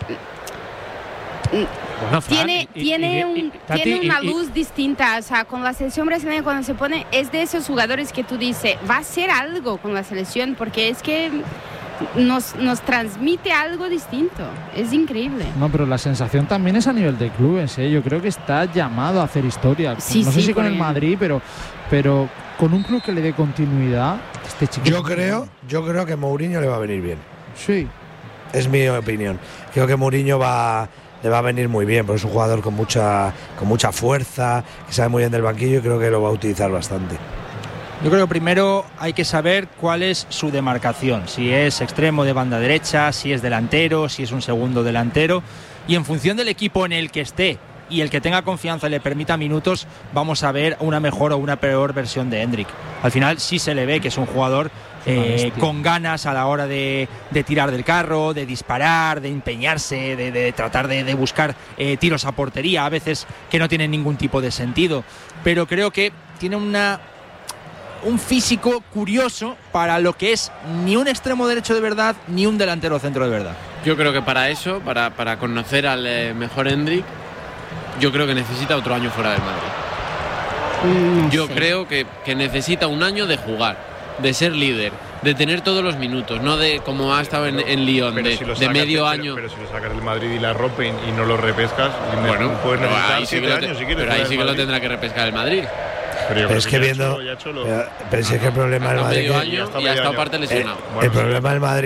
Bueno, Fran, Tiene, y- y- tiene, y- un- y- Tati, tiene una y- y- luz distinta, o sea, con la selección brasileña cuando se pone, es de esos jugadores que tú dices, va a hacer algo con la selección, porque es que nos, nos transmite algo distinto, es increíble. No, pero la sensación también es a nivel de clubes, ¿eh? Yo creo que está llamado a hacer historia. Sí, no sé sí, si con con el el- Madrid, pero, pero con un club que le dé continuidad. Este chico. Yo creo, yo creo que Mourinho le va a venir bien. Sí. Es mi opinión. Creo que Mourinho va, le va a venir muy bien, porque es un jugador con mucha, con mucha fuerza, que sabe muy bien del banquillo y creo que lo va a utilizar bastante. Yo creo que primero hay que saber cuál es su demarcación, si es extremo de banda derecha, si es delantero, si es un segundo delantero, y en función del equipo en el que esté y el que tenga confianza y le permita minutos, vamos a ver una mejor o una peor versión de Hendrik. Al final sí se le ve que es un jugador eh, con ganas a la hora de, de tirar del carro, de disparar, de empeñarse, de, de tratar de, de buscar eh, tiros a portería, a veces que no tienen ningún tipo de sentido, pero creo que tiene una un físico curioso para lo que es ni un extremo derecho de verdad ni un delantero centro de verdad. Yo creo que para eso, para, para conocer al eh, mejor Hendrik, yo creo que necesita otro año fuera del Madrid. No Yo sé. creo que, que necesita un año de jugar, de ser líder, de tener todos los minutos, no de como ha estado en, en Lyon, Pero de, si lo de sacas, medio pero- año. Pero si lo sacas del Madrid y la rompen y no lo repescas, Bueno, puedes pero necesitar ahí sí que siete lo, te- años si quieres. pero ahí fuera sí del que lo Madrid. tendrá que repescar el Madrid. Pero yo Pero creo es que que ya viendo. Hecho lo- ya hecho lo- Pero, pero si es que el problema del Ha estado Madrid. medio que- año está y ha medio estado año. parte el, lesionado. el problema del Madrid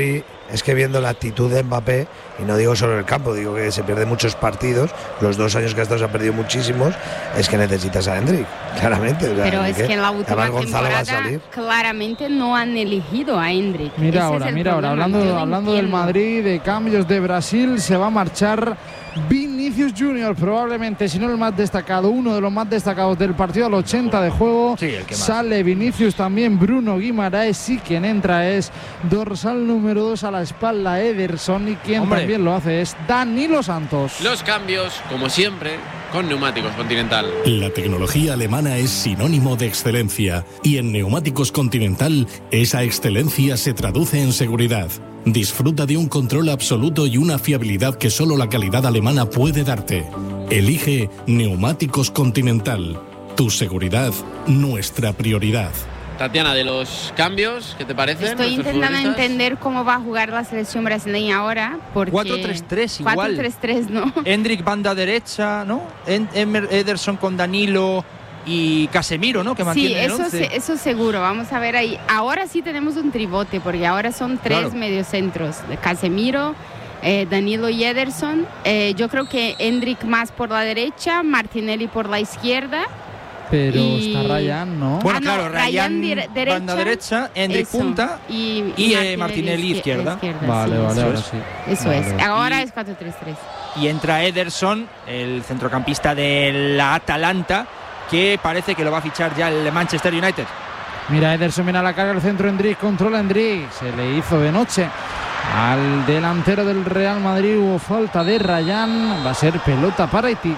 es que viendo la actitud de Mbappé, y no digo solo el campo, digo que se pierde muchos partidos, los dos años que ha estado se ha perdido muchísimos, es que necesitas a Endrick, claramente. O sea, pero es que, que en la última temporada claramente no han elegido a Endrick. Mira Ese ahora, mira ahora, hablando, hablando del Madrid, de cambios de Brasil, se va a marchar Vinicius Junior, probablemente, si no el más destacado, uno de los más destacados del partido al ochenta de juego. Sí, el que más. Sale Vinicius, también Bruno Guimaraes, y quien entra es dorsal número dos a la espalda Ederson, y quien Hombre. también lo hace es Danilo Santos. Los cambios, como siempre, con Neumáticos Continental. La tecnología alemana es sinónimo de excelencia, y en Neumáticos Continental esa excelencia se traduce en seguridad. Disfruta de un control absoluto y una fiabilidad que solo la calidad alemana puede darte. Elige Neumáticos Continental. Tu seguridad, nuestra prioridad. Tatiana, de los cambios, ¿qué te parecen? Estoy intentando entender cómo va a jugar la selección brasileña ahora. cuatro tres tres igual. cuatro tres tres, ¿no? Endrick banda derecha, ¿no? Ederson con Danilo y Casemiro, ¿no? Que mantiene sí, eso, el once. Se, eso seguro. Vamos a ver ahí. Ahora sí tenemos un tribote, porque ahora son tres claro. mediocentros. Casemiro, eh, Danilo y Ederson. Eh, yo creo que Endrick más por la derecha, Martinelli por la izquierda. Pero y... está Ryan, ¿no? Bueno, ah, claro, no, Ryan, Ryan derecha, banda derecha, Endrick eso, punta y, y, y Martinelli, Martinelli izquierda. izquierda. Vale, sí, vale, eso ahora es. sí. Eso vale. es, ahora y, es cuatro tres tres. Y entra Ederson, el centrocampista de la Atalanta, que parece que lo va a fichar ya el Manchester United. Mira, Ederson viene a la carga, el centro Endrick, controla Endrick, se le hizo de noche al delantero del Real Madrid, hubo falta de Ryan, va a ser pelota para Haití.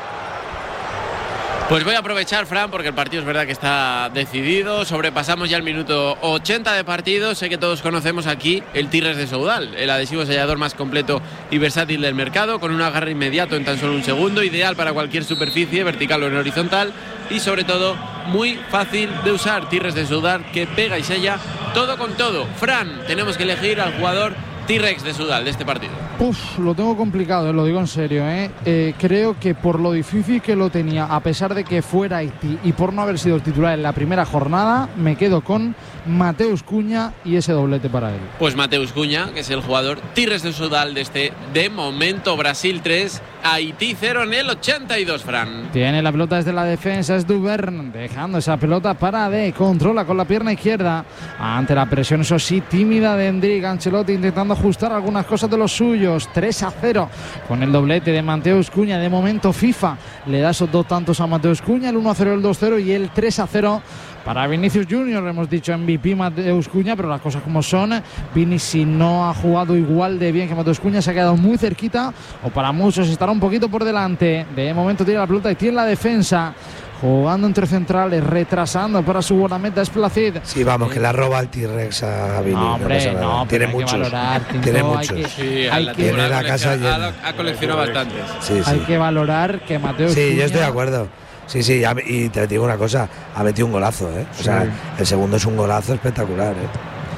Pues voy a aprovechar, Fran, porque el partido es verdad que está decidido. Sobrepasamos ya el minuto ochenta de partido. Sé que todos conocemos aquí el Tirres de Soudal, el adhesivo sellador más completo y versátil del mercado, con un agarre inmediato en tan solo un segundo, ideal para cualquier superficie, vertical o en horizontal, y sobre todo muy fácil de usar. Tirres de Soudal que pega y sella todo con todo. Fran, tenemos que elegir al jugador T-Rex de Soudal de este partido. Uf, lo tengo complicado, eh, lo digo en serio. Eh. Eh, creo que por lo difícil que lo tenía, a pesar de que fuera Haití y por no haber sido el titular en la primera jornada, me quedo con Mateus Cunha y ese doblete para él. Pues Mateus Cunha, que es el jugador Tirres de Soudal de este, de momento, Brasil tres, Haití cero en el ochenta y dos, Fran. Tiene la pelota desde la defensa, es Duvern, dejando esa pelota para de, controla con la pierna izquierda, ante la presión, eso sí, tímida de Endrick. Ancelotti intentando ajustar algunas cosas de los suyos. Tres a cero con el doblete de Mateus Cunha. De momento FIFA le da esos dos tantos a Mateus Cunha, el uno a cero, el dos a cero y el tres a cero para Vinicius Junior. Hemos dicho M V P Mateus Cunha, pero las cosas como son. Vini, si no ha jugado igual de bien que Mateus Cunha, se ha quedado muy cerquita, o para muchos estará un poquito por delante. De momento tira la pelota y tiene la defensa, jugando entre centrales, retrasando para su buena meta, es Placid. Sí, vamos, que la roba el T-Rex a Vini. No, hombre, no, no, tiene muchos. Valorar, tiene muchos. Que, sí, hay la que, tiene la casa llena. Ha, ha coleccionado bastantes. Sí, sí. Hay que valorar que Mateus Sí, Cunha... yo estoy de acuerdo. Sí, sí, y te digo una cosa, ha metido un golazo, ¿eh? O sea, sí. El segundo es un golazo espectacular, ¿eh?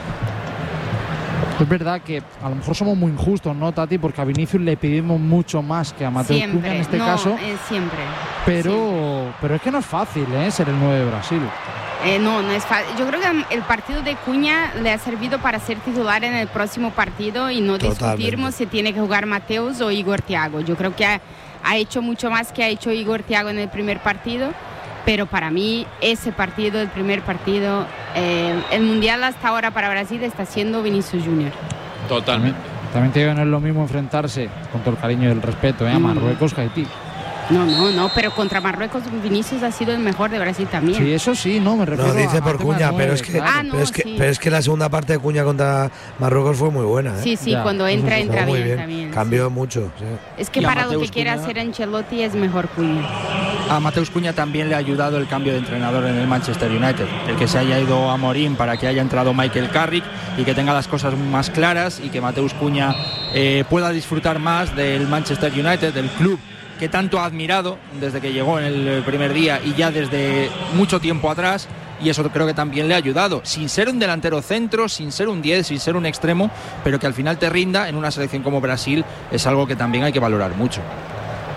Es verdad que a lo mejor somos muy injustos, ¿no, Tati? Porque a Vinicius le pedimos mucho más que a Mateus siempre, Cunha en este no, caso. Eh, siempre. Pero, siempre. pero es que no es fácil, ¿eh? Ser el nueve de Brasil. Eh, no, no es fácil. Yo creo que el partido de Cunha le ha servido para ser titular en el próximo partido y no discutirnos si tiene que jugar Mateus o Igor Thiago. Yo creo que ha, ha hecho mucho más que ha hecho Igor Thiago en el primer partido. Pero para mí ese partido, el primer partido, eh, el mundial hasta ahora para Brasil está siendo Vinicius Junior. Totalmente. También, también te digo que no es lo mismo enfrentarse, con todo el cariño y el respeto, ¿eh? a Marruecos que a Haití. No, no, no, pero contra Marruecos Vinicius ha sido el mejor de Brasil también. Sí, eso sí, no, me refiero No, dice a, por a Cunha, nueve, pero es que, claro. ah, no, pero, es que sí. pero es que la segunda parte de Cunha contra Marruecos fue muy buena, ¿eh? Sí, sí, ya, cuando entra, entra bien, bien. También. Cambió sí. mucho. Sí. Es que y para Mateus lo que quiere Cunha, hacer Ancelotti es mejor Cunha. A Mateus Cunha también le ha ayudado el cambio de entrenador en el Manchester United. El que se haya ido a Morín para que haya entrado Michael Carrick y que tenga las cosas más claras y que Mateus Cunha eh, pueda disfrutar más del Manchester United, del club que tanto ha admirado desde que llegó en el primer día y ya desde mucho tiempo atrás, y eso creo que también le ha ayudado, sin ser un delantero centro, sin ser un diez, sin ser un extremo, pero que al final te rinda en una selección como Brasil es algo que también hay que valorar mucho.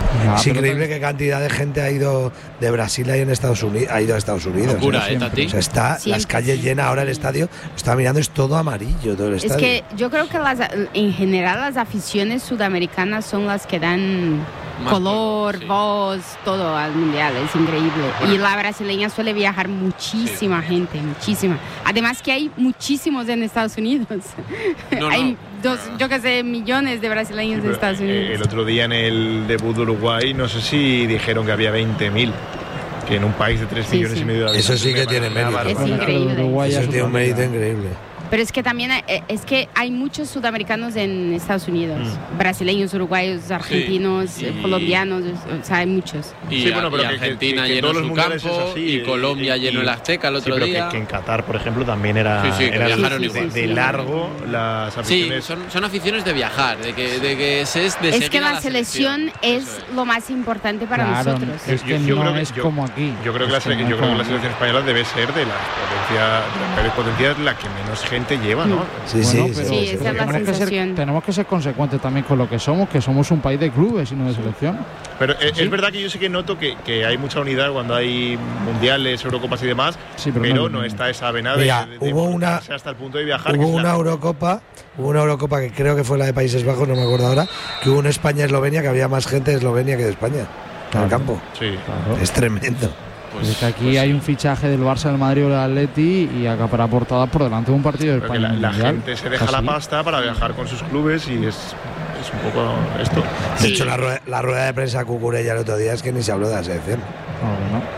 Ya, es increíble qué cantidad de gente ha ido de Brasil ahí en Estados Unidos, ha ido a Estados Unidos. Locura, ¿eh? ¿eh, Tati? O sea, está Siempre. las calles llenas, ahora el estadio, estaba mirando, es todo amarillo, todo el estadio. Es que yo creo que las, en general las aficiones sudamericanas son las que dan Más color, color, sí. voz, todo al mundial, es increíble. Bueno. Y la brasileña suele viajar muchísima Sí. gente, muchísima. Además que hay muchísimos en Estados Unidos. No, hay no. dos, yo qué sé, millones de brasileños en Estados Unidos. Eh, el otro día en el debut de Uruguay, no sé si dijeron que había veinte mil. Que en un país de tres Sí, millones sí. y medio de habitantes. Eso sí que me tiene parece una mérito. Es barbaridad. increíble. Uruguay Eso es tiene un otra mérito liga. increíble. Pero es que también hay- eh, es que hay muchos sudamericanos en Estados Unidos, brasileños, uruguayos, argentinos, Sí, eh, y- colombianos, o sea, hay muchos. Y, Sí, bueno, pero y que- que- Argentina que- que llenó todos los su mundiales campo es así, y eh, Colombia y- llenó el y- Azteca el Sí, otro pero que- día. Que, en Qatar, por ejemplo, también era, Sí, sí, que era viajaron de, igual. de largo las Sí, aficiones. son, son aficiones de viajar, de que, de que se es de Es seguir que a la selección es Eso lo más importante para Claro, nosotros. es que Yo- yo no creo que- es yo- como aquí. Yo creo que, la, Es sele- no yo es creo que como la aquí. selección española debe ser de las potencias, de las peores potencias, la que menos gente lleva, ¿no? Sí, Bueno, sí, pero Sí, esa es la tenemos que ser- sensación. tenemos que ser consecuentes también con lo que somos, que somos un país de clubes y no de selección. Pero eh, Sí. es verdad que yo sí que noto que, que hay mucha unidad cuando hay mundiales, Eurocopas y demás, Sí, pero pero, no es lo no mismo. está esa vena Mira, de, de, de hubo una- involucrarse hasta el punto de viajar. que Hubo es la- una Eurocopa, hubo una Eurocopa que creo que fue la de Países Bajos, no me acuerdo ahora, que hubo una España-Eslovenia que había más gente de Eslovenia que de España en Claro. el campo. Sí. Claro. Es tremendo. Pues, Es que aquí hay un fichaje del Barça, del Madrid o del Atleti y acapara portada por delante de un partido de Porque España. la, en el la Mundial. gente se deja Es la así. pasta para viajar con sus clubes y es, es un poco esto. De Sí. hecho, la rueda, la rueda de prensa Cucurella el otro día es que ni se habló de la selección. Ah, bueno.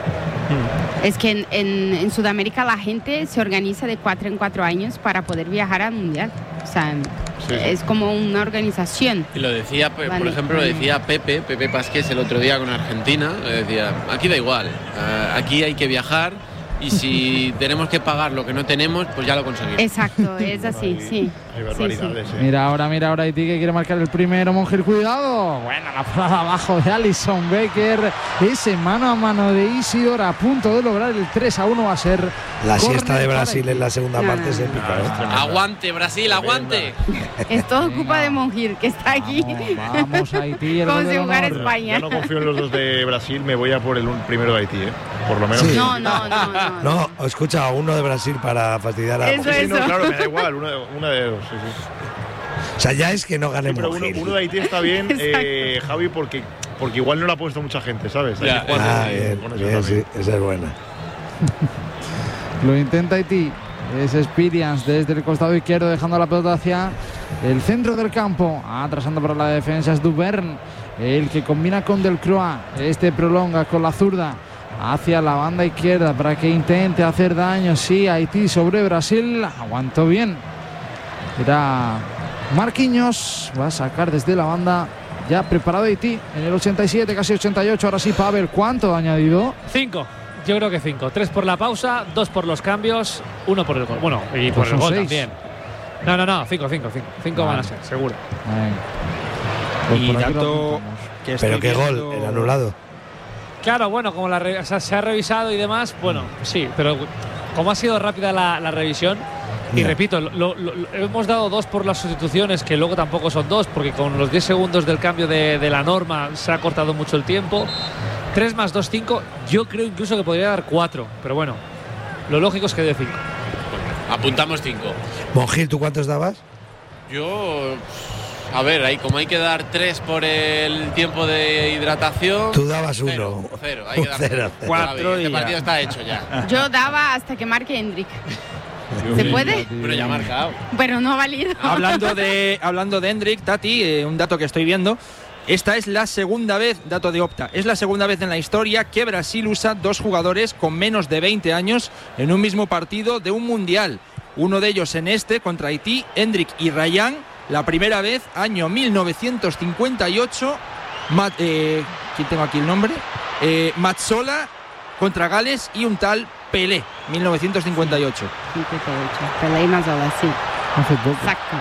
Es que en, en- en Sudamérica la gente se organiza de cuatro en cuatro años para poder viajar al mundial. O sea, Sí, sí. es como una organización. Y lo decía, por Vale, ejemplo, lo vale. decía Pepe, Pepe Pasqués el otro día con Argentina, le decía, aquí da igual, eh, aquí hay que viajar y si tenemos que pagar lo que no tenemos, pues ya lo conseguimos. Exacto, es así, Hay- sí. Hay Sí, barbaridades. sí. eh. Mira ahora, mira ahora Haití que quiere marcar el primero. Monjil, cuidado. Bueno, la parada abajo de Alison Becker. Ese mano a mano de Isidor a punto de lograr el tres a uno. Va a ser La córner siesta de para Brasil Haití. en la segunda No, parte no, es no. épica. Ah, ¿eh? es tremendo. Aguante, Brasil, aguante. Es todo Venga. culpa de Monjir, que está aquí. Vamos, vamos Haití. El Como gol si del jugara honor. España. Yo no confío en los dos de Brasil, me voy a por el un- primero de Haití, ¿eh? Por lo menos. Sí. No, no, no, no. No, escucha, uno de Brasil para fastidiar a Eso Sí, sí, no, Eso. claro, me da igual, una, una de dos. Sí, sí. O sea, ya es que no Sí, ganemos. pero uno, uno de Haití está bien, Exacto. eh, Javi, porque, porque igual no lo ha puesto mucha gente, ¿sabes? Hay Ya. que jugar Ah, con- bien, con eso bien, también. sí, esa es buena. Lo intenta Haití. Es Experience desde el costado izquierdo, dejando la pelota hacia el centro del campo. Atrasando para la defensa es Duvern, el que combina con Delcroix. Este prolonga con la zurda hacia la banda izquierda para que intente hacer daño. Sí, Haití sobre Brasil. Aguantó bien. Era Marquinhos. Va a sacar desde la banda. Ya preparado Haití en el ochenta y siete, casi ochenta y ocho. Ahora sí, Pavel, ¿cuánto ha añadido? Cinco. Yo creo que cinco. Tres por la pausa, dos por los cambios, uno por el gol. Bueno, y por Pues el son gol seis. también. No, no, no, cinco, cinco, cinco. Cinco van a Vale. ser, seguro. Venga. Pues Y por aquí lo dato apuntamos. que estoy Pero qué viendo- gol, el anulado. Claro, bueno, como la re- o sea, se ha revisado y demás, bueno, sí, pero como ha sido rápida la, la revisión, y Ya. repito, lo- lo- lo- hemos dado dos por las sustituciones, que luego tampoco son dos, porque con los diez segundos del cambio de, de la norma se ha cortado mucho el tiempo. tres más dos, cinco, yo creo incluso que podría dar cuatro, pero bueno, lo lógico es que dé cinco. Apuntamos cinco. Monjil, ¿tú cuántos dabas? Yo, a ver, ahí como hay que dar tres por el tiempo de hidratación. Tú dabas cero, uno. Cero, hay que dar Cero, cero. cero. Cuatro Este y partido ya. está hecho ya. Yo daba hasta que marque Hendrik. ¿Se puede? Pero ya ha marcado. Pero no ha valido. Hablando de, hablando de Hendrik, Tati, eh, un dato que estoy viendo. Esta es la segunda vez, dato de Opta, es la segunda vez en la historia que Brasil usa dos jugadores con menos de veinte años en un mismo partido de un mundial. Uno de ellos en este, contra Haití, Hendrik y Ryan. La primera vez, año mil novecientos cincuenta y ocho. Mat, eh, ¿quién tengo aquí el nombre? Eh, Mazzola contra Gales y un tal Pelé, mil novecientos cincuenta y ocho. cincuenta y ocho. Pelé y Mazzola, sí. Hace poco. Exacto.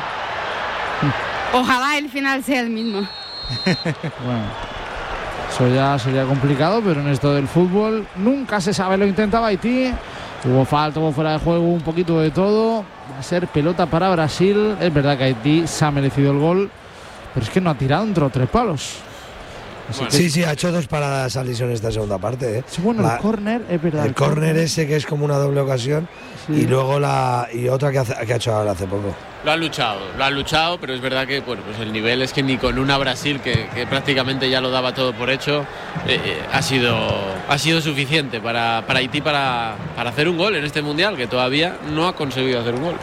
Ojalá el final sea el mismo. Bueno, eso ya sería complicado, pero en esto del fútbol nunca se sabe. Lo intentaba Haití. Hubo falta, hubo fuera de juego, un poquito de todo. Va a ser pelota para Brasil. Es verdad que Haití se ha merecido el gol, pero es que no ha tirado entre tres palos. Bueno, sí, sí, ha hecho dos paradas Alisson en esta segunda parte. ¿eh? Sí, bueno, la, el córner, es verdad. El, el córner ese que es como una doble ocasión sí. y luego la y otra que, hace, que ha hecho ahora hace poco. Lo ha luchado, lo ha luchado, pero es verdad que bueno, pues el nivel es que ni con una Brasil que, que prácticamente ya lo daba todo por hecho, eh, eh, ha sido ha sido suficiente para, para Haití para, para hacer un gol en este Mundial, que todavía no ha conseguido hacer un gol.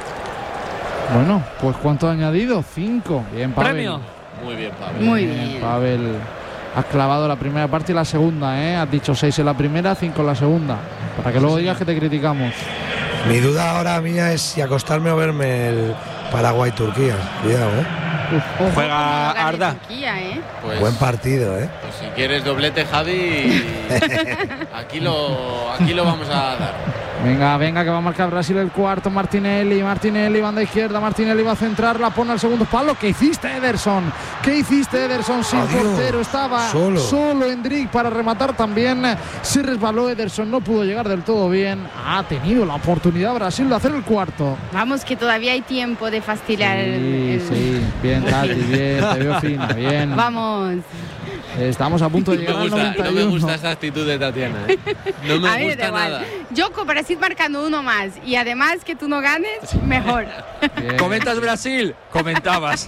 Bueno, pues ¿cuánto ha añadido? Cinco. Bien, Pavel. Premio. Muy bien, Pavel. Muy bien. Pavel, has clavado la primera parte y la segunda, ¿eh? Has dicho seis en la primera, cinco en la segunda. Para que luego digas que te criticamos. Mi duda ahora mía es si acostarme o verme el Paraguay-Turquía. Cuidado, ¿eh? Uf, juega Arda. Turquía, ¿eh? Pues, buen partido, ¿eh? Pues si quieres doblete, Javi, aquí lo, aquí lo vamos a dar. Venga, venga, que va a marcar Brasil el cuarto. Martinelli, Martinelli, banda izquierda. Martinelli va a centrar, la pone al segundo palo. ¿Qué hiciste, Ederson? ¿Qué hiciste, Ederson? Sin Adiós. portero, estaba solo, solo Endrick para rematar también. Se resbaló Ederson, no pudo llegar del todo bien. Ha tenido la oportunidad Brasil de hacer el cuarto. Vamos, que todavía hay tiempo de fastidiar sí, el, el... Sí, bien, Tati, bien, te veo fina, bien. Vamos. Estamos a punto de llegar no gusta, al noventa y uno. No me gusta esta actitud de Tatiana, ¿eh? No me a mí gusta nada. Yo con Brasil marcando uno más y además que tú no ganes, mejor. Bien. ¿Comentas Brasil? Comentabas.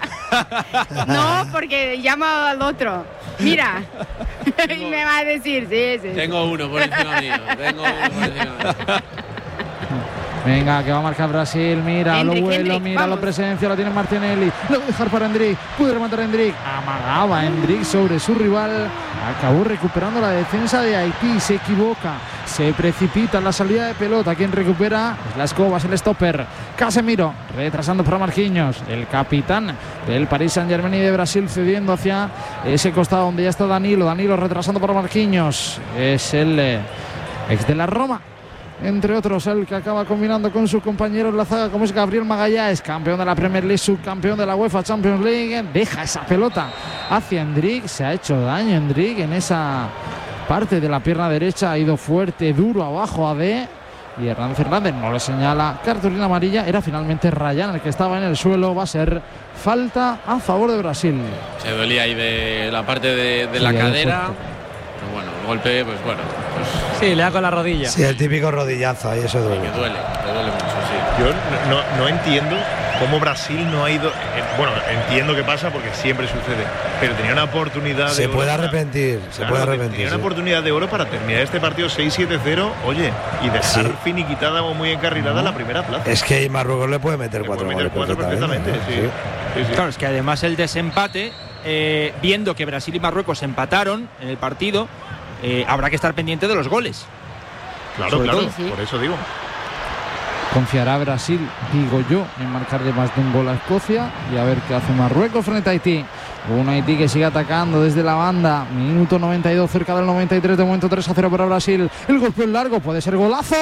No, porque llamo al otro. Mira. Tengo, y me va a decir, sí, sí. Tengo uno por encima mío. Tengo uno por encima mío. Venga, que va a marcar Brasil, mira, Hendrik, lo vuelo, Hendrik, mira, vamos. La presencia, la tiene Martinelli, lo va a dejar para Endrick, puede rematar Endrick, amagaba Endrick sobre su rival, acabó recuperando la defensa de Haití, se equivoca, se precipita en la salida de pelota, quien recupera es la escoba, es el stopper, Casemiro, retrasando para Marquinhos, el capitán del Paris Saint-Germain y de Brasil cediendo hacia ese costado donde ya está Danilo, Danilo retrasando para Marquinhos, es el eh, ex de la Roma. Entre otros, el que acaba combinando con su compañero en la zaga, como es Gabriel Magallanes, campeón de la Premier League, subcampeón de la UEFA Champions League. Deja esa pelota hacia Endrick. Se ha hecho daño Endrick en esa parte de la pierna derecha. Ha ido fuerte, duro abajo a D. Y Hernán Fernández no le señala cartulina amarilla. Era finalmente Ryan el que estaba en el suelo. Va a ser falta a favor de Brasil. Se dolía ahí de la parte de, de sí, la cadera. Pero bueno, el golpe, pues bueno. Pues sí, le da con la rodilla. Sí, el típico rodillazo, ahí eso duele. Sí, que duele, que duele mucho, sí. Yo no, no entiendo cómo Brasil no ha ido. Eh, bueno, entiendo qué pasa porque siempre sucede, pero tenía una oportunidad de se oro. puede arrepentir, para, se claro, puede arrepentir. Tenía sí. una oportunidad de oro para terminar este partido seis siete cero, oye, y dejar sí. finiquitada o muy encarrilada no. la primera plaza. Es que Marruecos le puede meter le cuatro puede meter goles cuatro perfectamente. perfectamente ¿no? sí. Sí, sí. Claro, es que además el desempate, eh, viendo que Brasil y Marruecos empataron en el partido, eh, habrá que estar pendiente de los goles. Claro, Sobre claro, todo, sí. por eso digo. Confiará Brasil, digo yo, en marcarle más de un gol a Escocia y a ver qué hace Marruecos frente a Haití. Un Haití que sigue atacando desde la banda. Minuto noventa y dos, cerca del noventa y tres, de momento tres a cero para Brasil. El golpe en largo, puede ser golazo.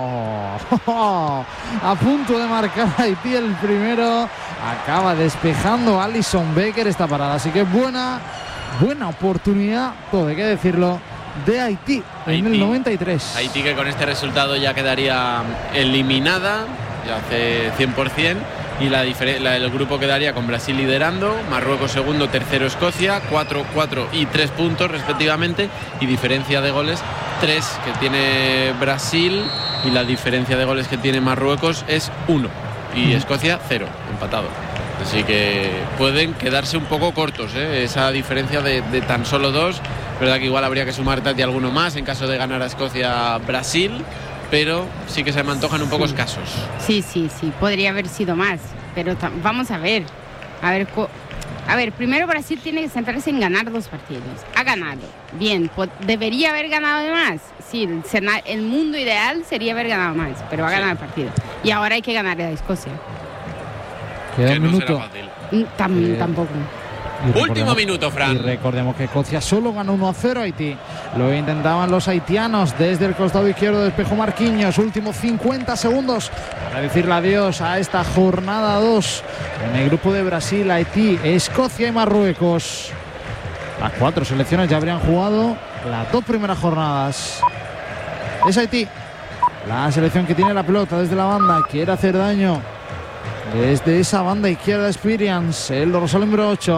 A punto de marcar Haití el primero. Acaba despejando Alisson Becker esta parada. Así que buena, buena oportunidad, todo hay que decirlo, de Haití, Haití en el noventa y tres. Haití que con este resultado ya quedaría eliminada, ya hace cien por ciento. Y la, la, el grupo quedaría con Brasil liderando, Marruecos segundo, tercero Escocia, cuatro, cuatro y tres puntos respectivamente, y diferencia de goles tres que tiene Brasil y la diferencia de goles que tiene Marruecos es uno y Escocia cero, empatado. Así que pueden quedarse un poco cortos, ¿eh? Esa diferencia de, de tan solo dos. Verdad que igual habría que sumar Tati alguno más en caso de ganar a Escocia-Brasil, pero sí que se me antojan un poco sí. escasos. Sí, sí, sí, podría haber sido más, pero vamos a ver. A ver, a ver, primero Brasil tiene que centrarse en ganar dos partidos. Ha ganado, bien, debería haber ganado más. Sí, el, el mundo ideal sería haber ganado más, pero ha ganado sí. el partido. Y ahora hay que ganar a Escocia. Queda un no minuto. Tam, eh, tampoco. Último minuto, Fran. Y recordemos que Escocia solo ganó uno a cero a Haití. Lo intentaban los haitianos desde el costado izquierdo, despejó Marquinhos. Últimos cincuenta segundos para decirle adiós a esta jornada dos en el grupo de Brasil, Haití, Escocia y Marruecos. Las cuatro selecciones ya habrían jugado las dos primeras jornadas. Es Haití, la selección que tiene la pelota desde la banda, quiere hacer daño desde esa banda izquierda. Experience, el dorsal número ocho,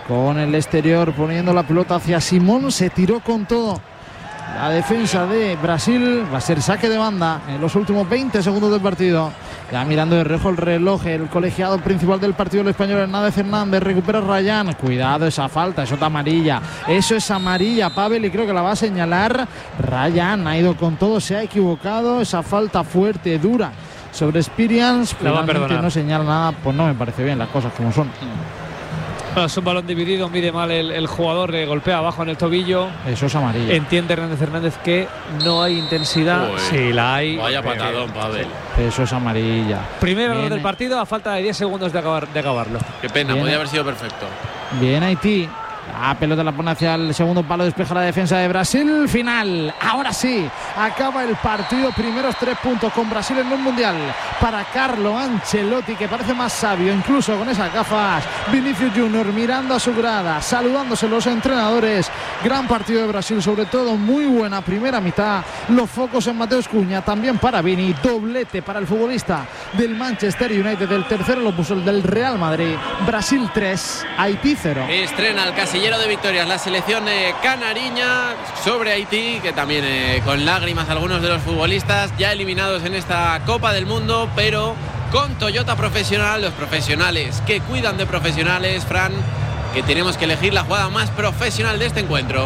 con el exterior poniendo la pelota hacia Simón, se tiró con todo la defensa de Brasil. Va a ser saque de banda en los últimos veinte segundos del partido. Ya mirando de reojo el reloj, el colegiado principal del partido, el español Hernández Hernández, recupera Rayán. Cuidado esa falta, eso está amarilla. Eso es amarilla, Pavel, y creo que la va a señalar Rayán. Ha ido con todo, se ha equivocado. Esa falta fuerte, dura sobre Spirians. La va a perdonar. No señala nada, pues no me parece bien las cosas como son. Bueno, es un balón dividido, mide mal el, el jugador, le golpea abajo en el tobillo. Eso es amarilla. Entiende Hernández Hernández que no hay intensidad. Uy, sí, la hay. Vaya patadón, Pavel. Eso es amarilla. Primer error del partido a falta de diez segundos de, acabar, de acabarlo. Qué pena, Bien. podía haber sido perfecto. Bien Haití. La pelota la pone hacia el segundo palo, despeja la defensa de Brasil. Final, ahora sí, acaba el partido. Primeros tres puntos con Brasil en un mundial para Carlo Ancelotti, que parece más sabio, incluso con esas gafas. Vinicius Junior mirando a su grada, saludándose los entrenadores. Gran partido de Brasil, sobre todo muy buena primera mitad. Los focos en Mateus Cunha, también para Vini. Doblete para el futbolista del Manchester United. El tercero lo puso el del Real Madrid. Brasil tres, Haití cero. Estrena el casillero de victorias la selección eh, canariña sobre Haití, que también eh, con lágrimas algunos de los futbolistas ya eliminados en esta Copa del Mundo, pero con Toyota Profesional, los profesionales que cuidan de profesionales, Fran, que tenemos que elegir la jugada más profesional de este encuentro.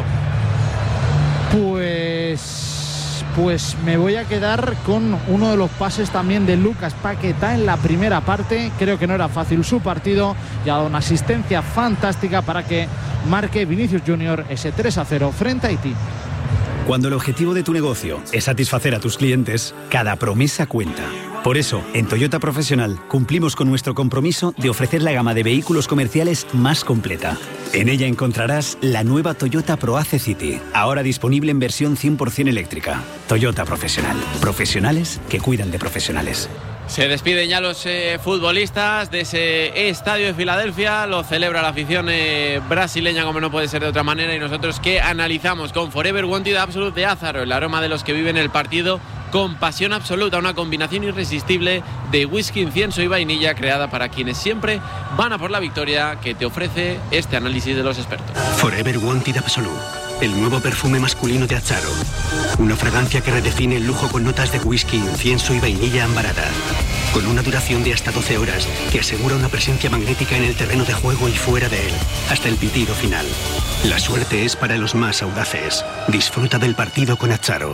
Pues... Pues me voy a quedar con uno de los pases también de Lucas Paquetá en la primera parte. Creo que no era fácil su partido y ha dado una asistencia fantástica para que marque Vinicius Junior ese tres a cero frente a Haití. Cuando el objetivo de tu negocio es satisfacer a tus clientes, cada promesa cuenta. Por eso, en Toyota Profesional cumplimos con nuestro compromiso de ofrecer la gama de vehículos comerciales más completa. En ella encontrarás la nueva Toyota ProAce City, ahora disponible en versión cien por ciento eléctrica. Toyota Profesional. Profesionales que cuidan de profesionales. Se despiden ya los eh, futbolistas de ese estadio de Filadelfia. Lo celebra la afición eh, brasileña, como no puede ser de otra manera. Y nosotros que analizamos con Forever Wanted Absolute de Ázaro, el aroma de los que viven el partido con pasión absoluta, una combinación irresistible de whisky, incienso y vainilla creada para quienes siempre van a por la victoria, que te ofrece este análisis de los expertos. Forever Wanted Absolute, el nuevo perfume masculino de Ázaro. Una fragancia que redefine el lujo con notas de whisky, incienso y vainilla ambarada. Con una duración de hasta doce horas que asegura una presencia magnética en el terreno de juego y fuera de él, hasta el pitido final. La suerte es para los más audaces. Disfruta del partido con Ázaro.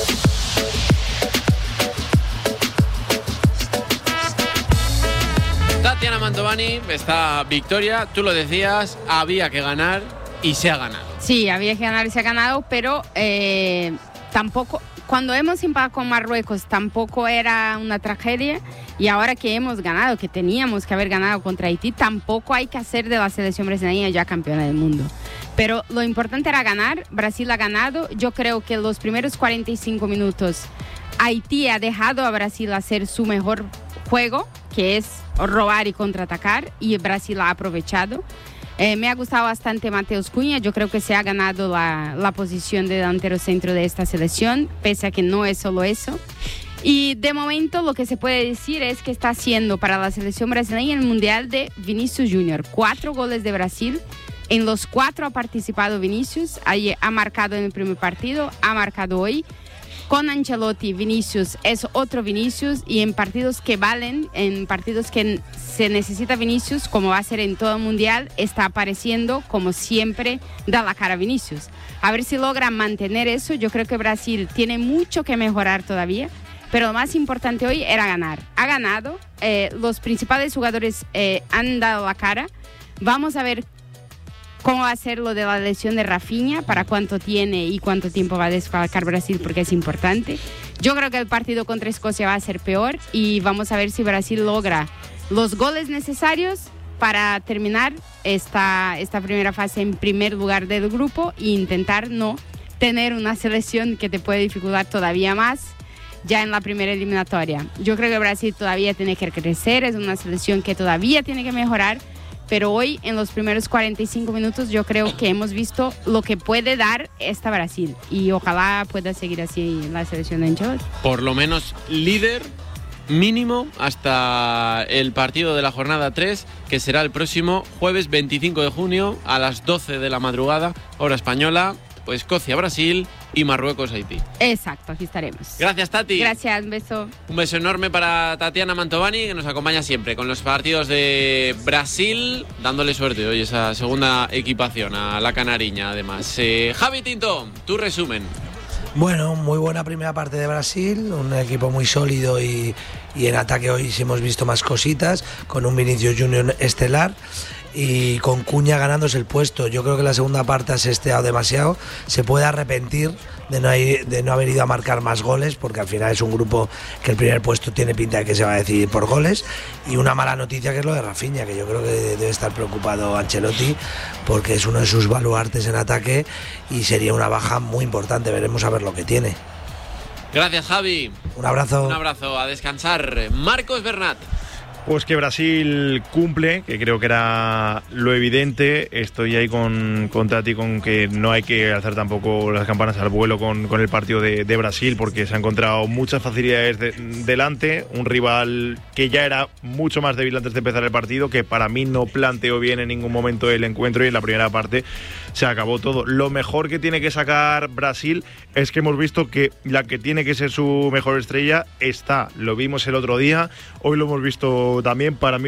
Tatiana Mantovani, esta victoria, tú lo decías, había que ganar y se ha ganado. Sí, había que ganar y se ha ganado, pero eh, tampoco, cuando hemos empatado con Marruecos tampoco era una tragedia, y ahora que hemos ganado, que teníamos que haber ganado contra Haití, tampoco hay que hacer de la selección brasileña ya campeona del mundo. Pero lo importante era ganar. Brasil ha ganado. Yo creo que los primeros cuarenta y cinco minutos Haití ha dejado a Brasil hacer su mejor juego, que es robar y contraatacar, y Brasil ha aprovechado. Eh, me ha gustado bastante Mateus Cunha. Yo creo que se ha ganado la, la posición de delantero centro de esta selección, pese a que no es solo eso. Y de momento lo que se puede decir es que está haciendo para la selección brasileña el Mundial de Vinicius Junior. Cuatro goles de Brasil. En los cuatro ha participado Vinicius. Ahí ha marcado en el primer partido, ha marcado hoy. Con Ancelotti, Vinicius es otro Vinicius, y en partidos que valen, en partidos que se necesita Vinicius, como va a ser en todo el Mundial, está apareciendo como siempre, da la cara a Vinicius. A ver si logra mantener eso. Yo creo que Brasil tiene mucho que mejorar todavía, pero lo más importante hoy era ganar. Ha ganado, eh, los principales jugadores eh, han dado la cara. Vamos a ver cómo va a ser lo de la lesión de Rafinha, para cuánto tiene y cuánto tiempo va a desfalcar Brasil, porque es importante. Yo creo que el partido contra Escocia va a ser peor, y vamos a ver si Brasil logra los goles necesarios para terminar esta, esta primera fase en primer lugar del grupo e intentar no tener una selección que te puede dificultar todavía más ya en la primera eliminatoria. Yo creo que Brasil todavía tiene que crecer, es una selección que todavía tiene que mejorar. Pero hoy, en los primeros cuarenta y cinco minutos, yo creo que hemos visto lo que puede dar esta Brasil. Y ojalá pueda seguir así la selección de Ancelotti. Por lo menos líder mínimo hasta el partido de la jornada tres, que será el próximo jueves veinticinco de junio a las doce de la madrugada, hora española, pues Escocia-Brasil y Marruecos-Haití. Exacto, aquí estaremos. Gracias, Tati. Gracias, un beso. Un beso enorme para Tatiana Mantovani, que nos acompaña siempre con los partidos de Brasil, dándole suerte hoy esa segunda equipación a la canariña, además. Eh, Javi Tinto, tu resumen. Bueno, muy buena primera parte de Brasil, un equipo muy sólido y, y en ataque hoy sí hemos visto más cositas, con un Vinicius Junior estelar y con Cuña ganándose el puesto. Yo creo que la segunda parte ha sesteado demasiado, se puede arrepentir de no, ir, de no haber ido a marcar más goles, porque al final es un grupo que el primer puesto tiene pinta de que se va a decidir por goles. Y una mala noticia que es lo de Rafinha, que yo creo que debe estar preocupado Ancelotti, porque es uno de sus baluartes en ataque y sería una baja muy importante. Veremos a ver lo que tiene. Gracias, Javi. Un abrazo. Un abrazo, a descansar. Marcos Bernat. Pues que Brasil cumple, que creo que era lo evidente. Estoy ahí con, con Tati, con que no hay que alzar tampoco las campanas al vuelo con, con el partido de, de Brasil, porque se ha encontrado muchas facilidades de, delante. Un rival que ya era mucho más débil antes de empezar el partido, que para mí no planteó bien en ningún momento el encuentro, y en la primera parte se acabó todo. Lo mejor que tiene que sacar Brasil es que hemos visto que la que tiene que ser su mejor estrella está. Lo vimos el otro día, hoy lo hemos visto también. Para mí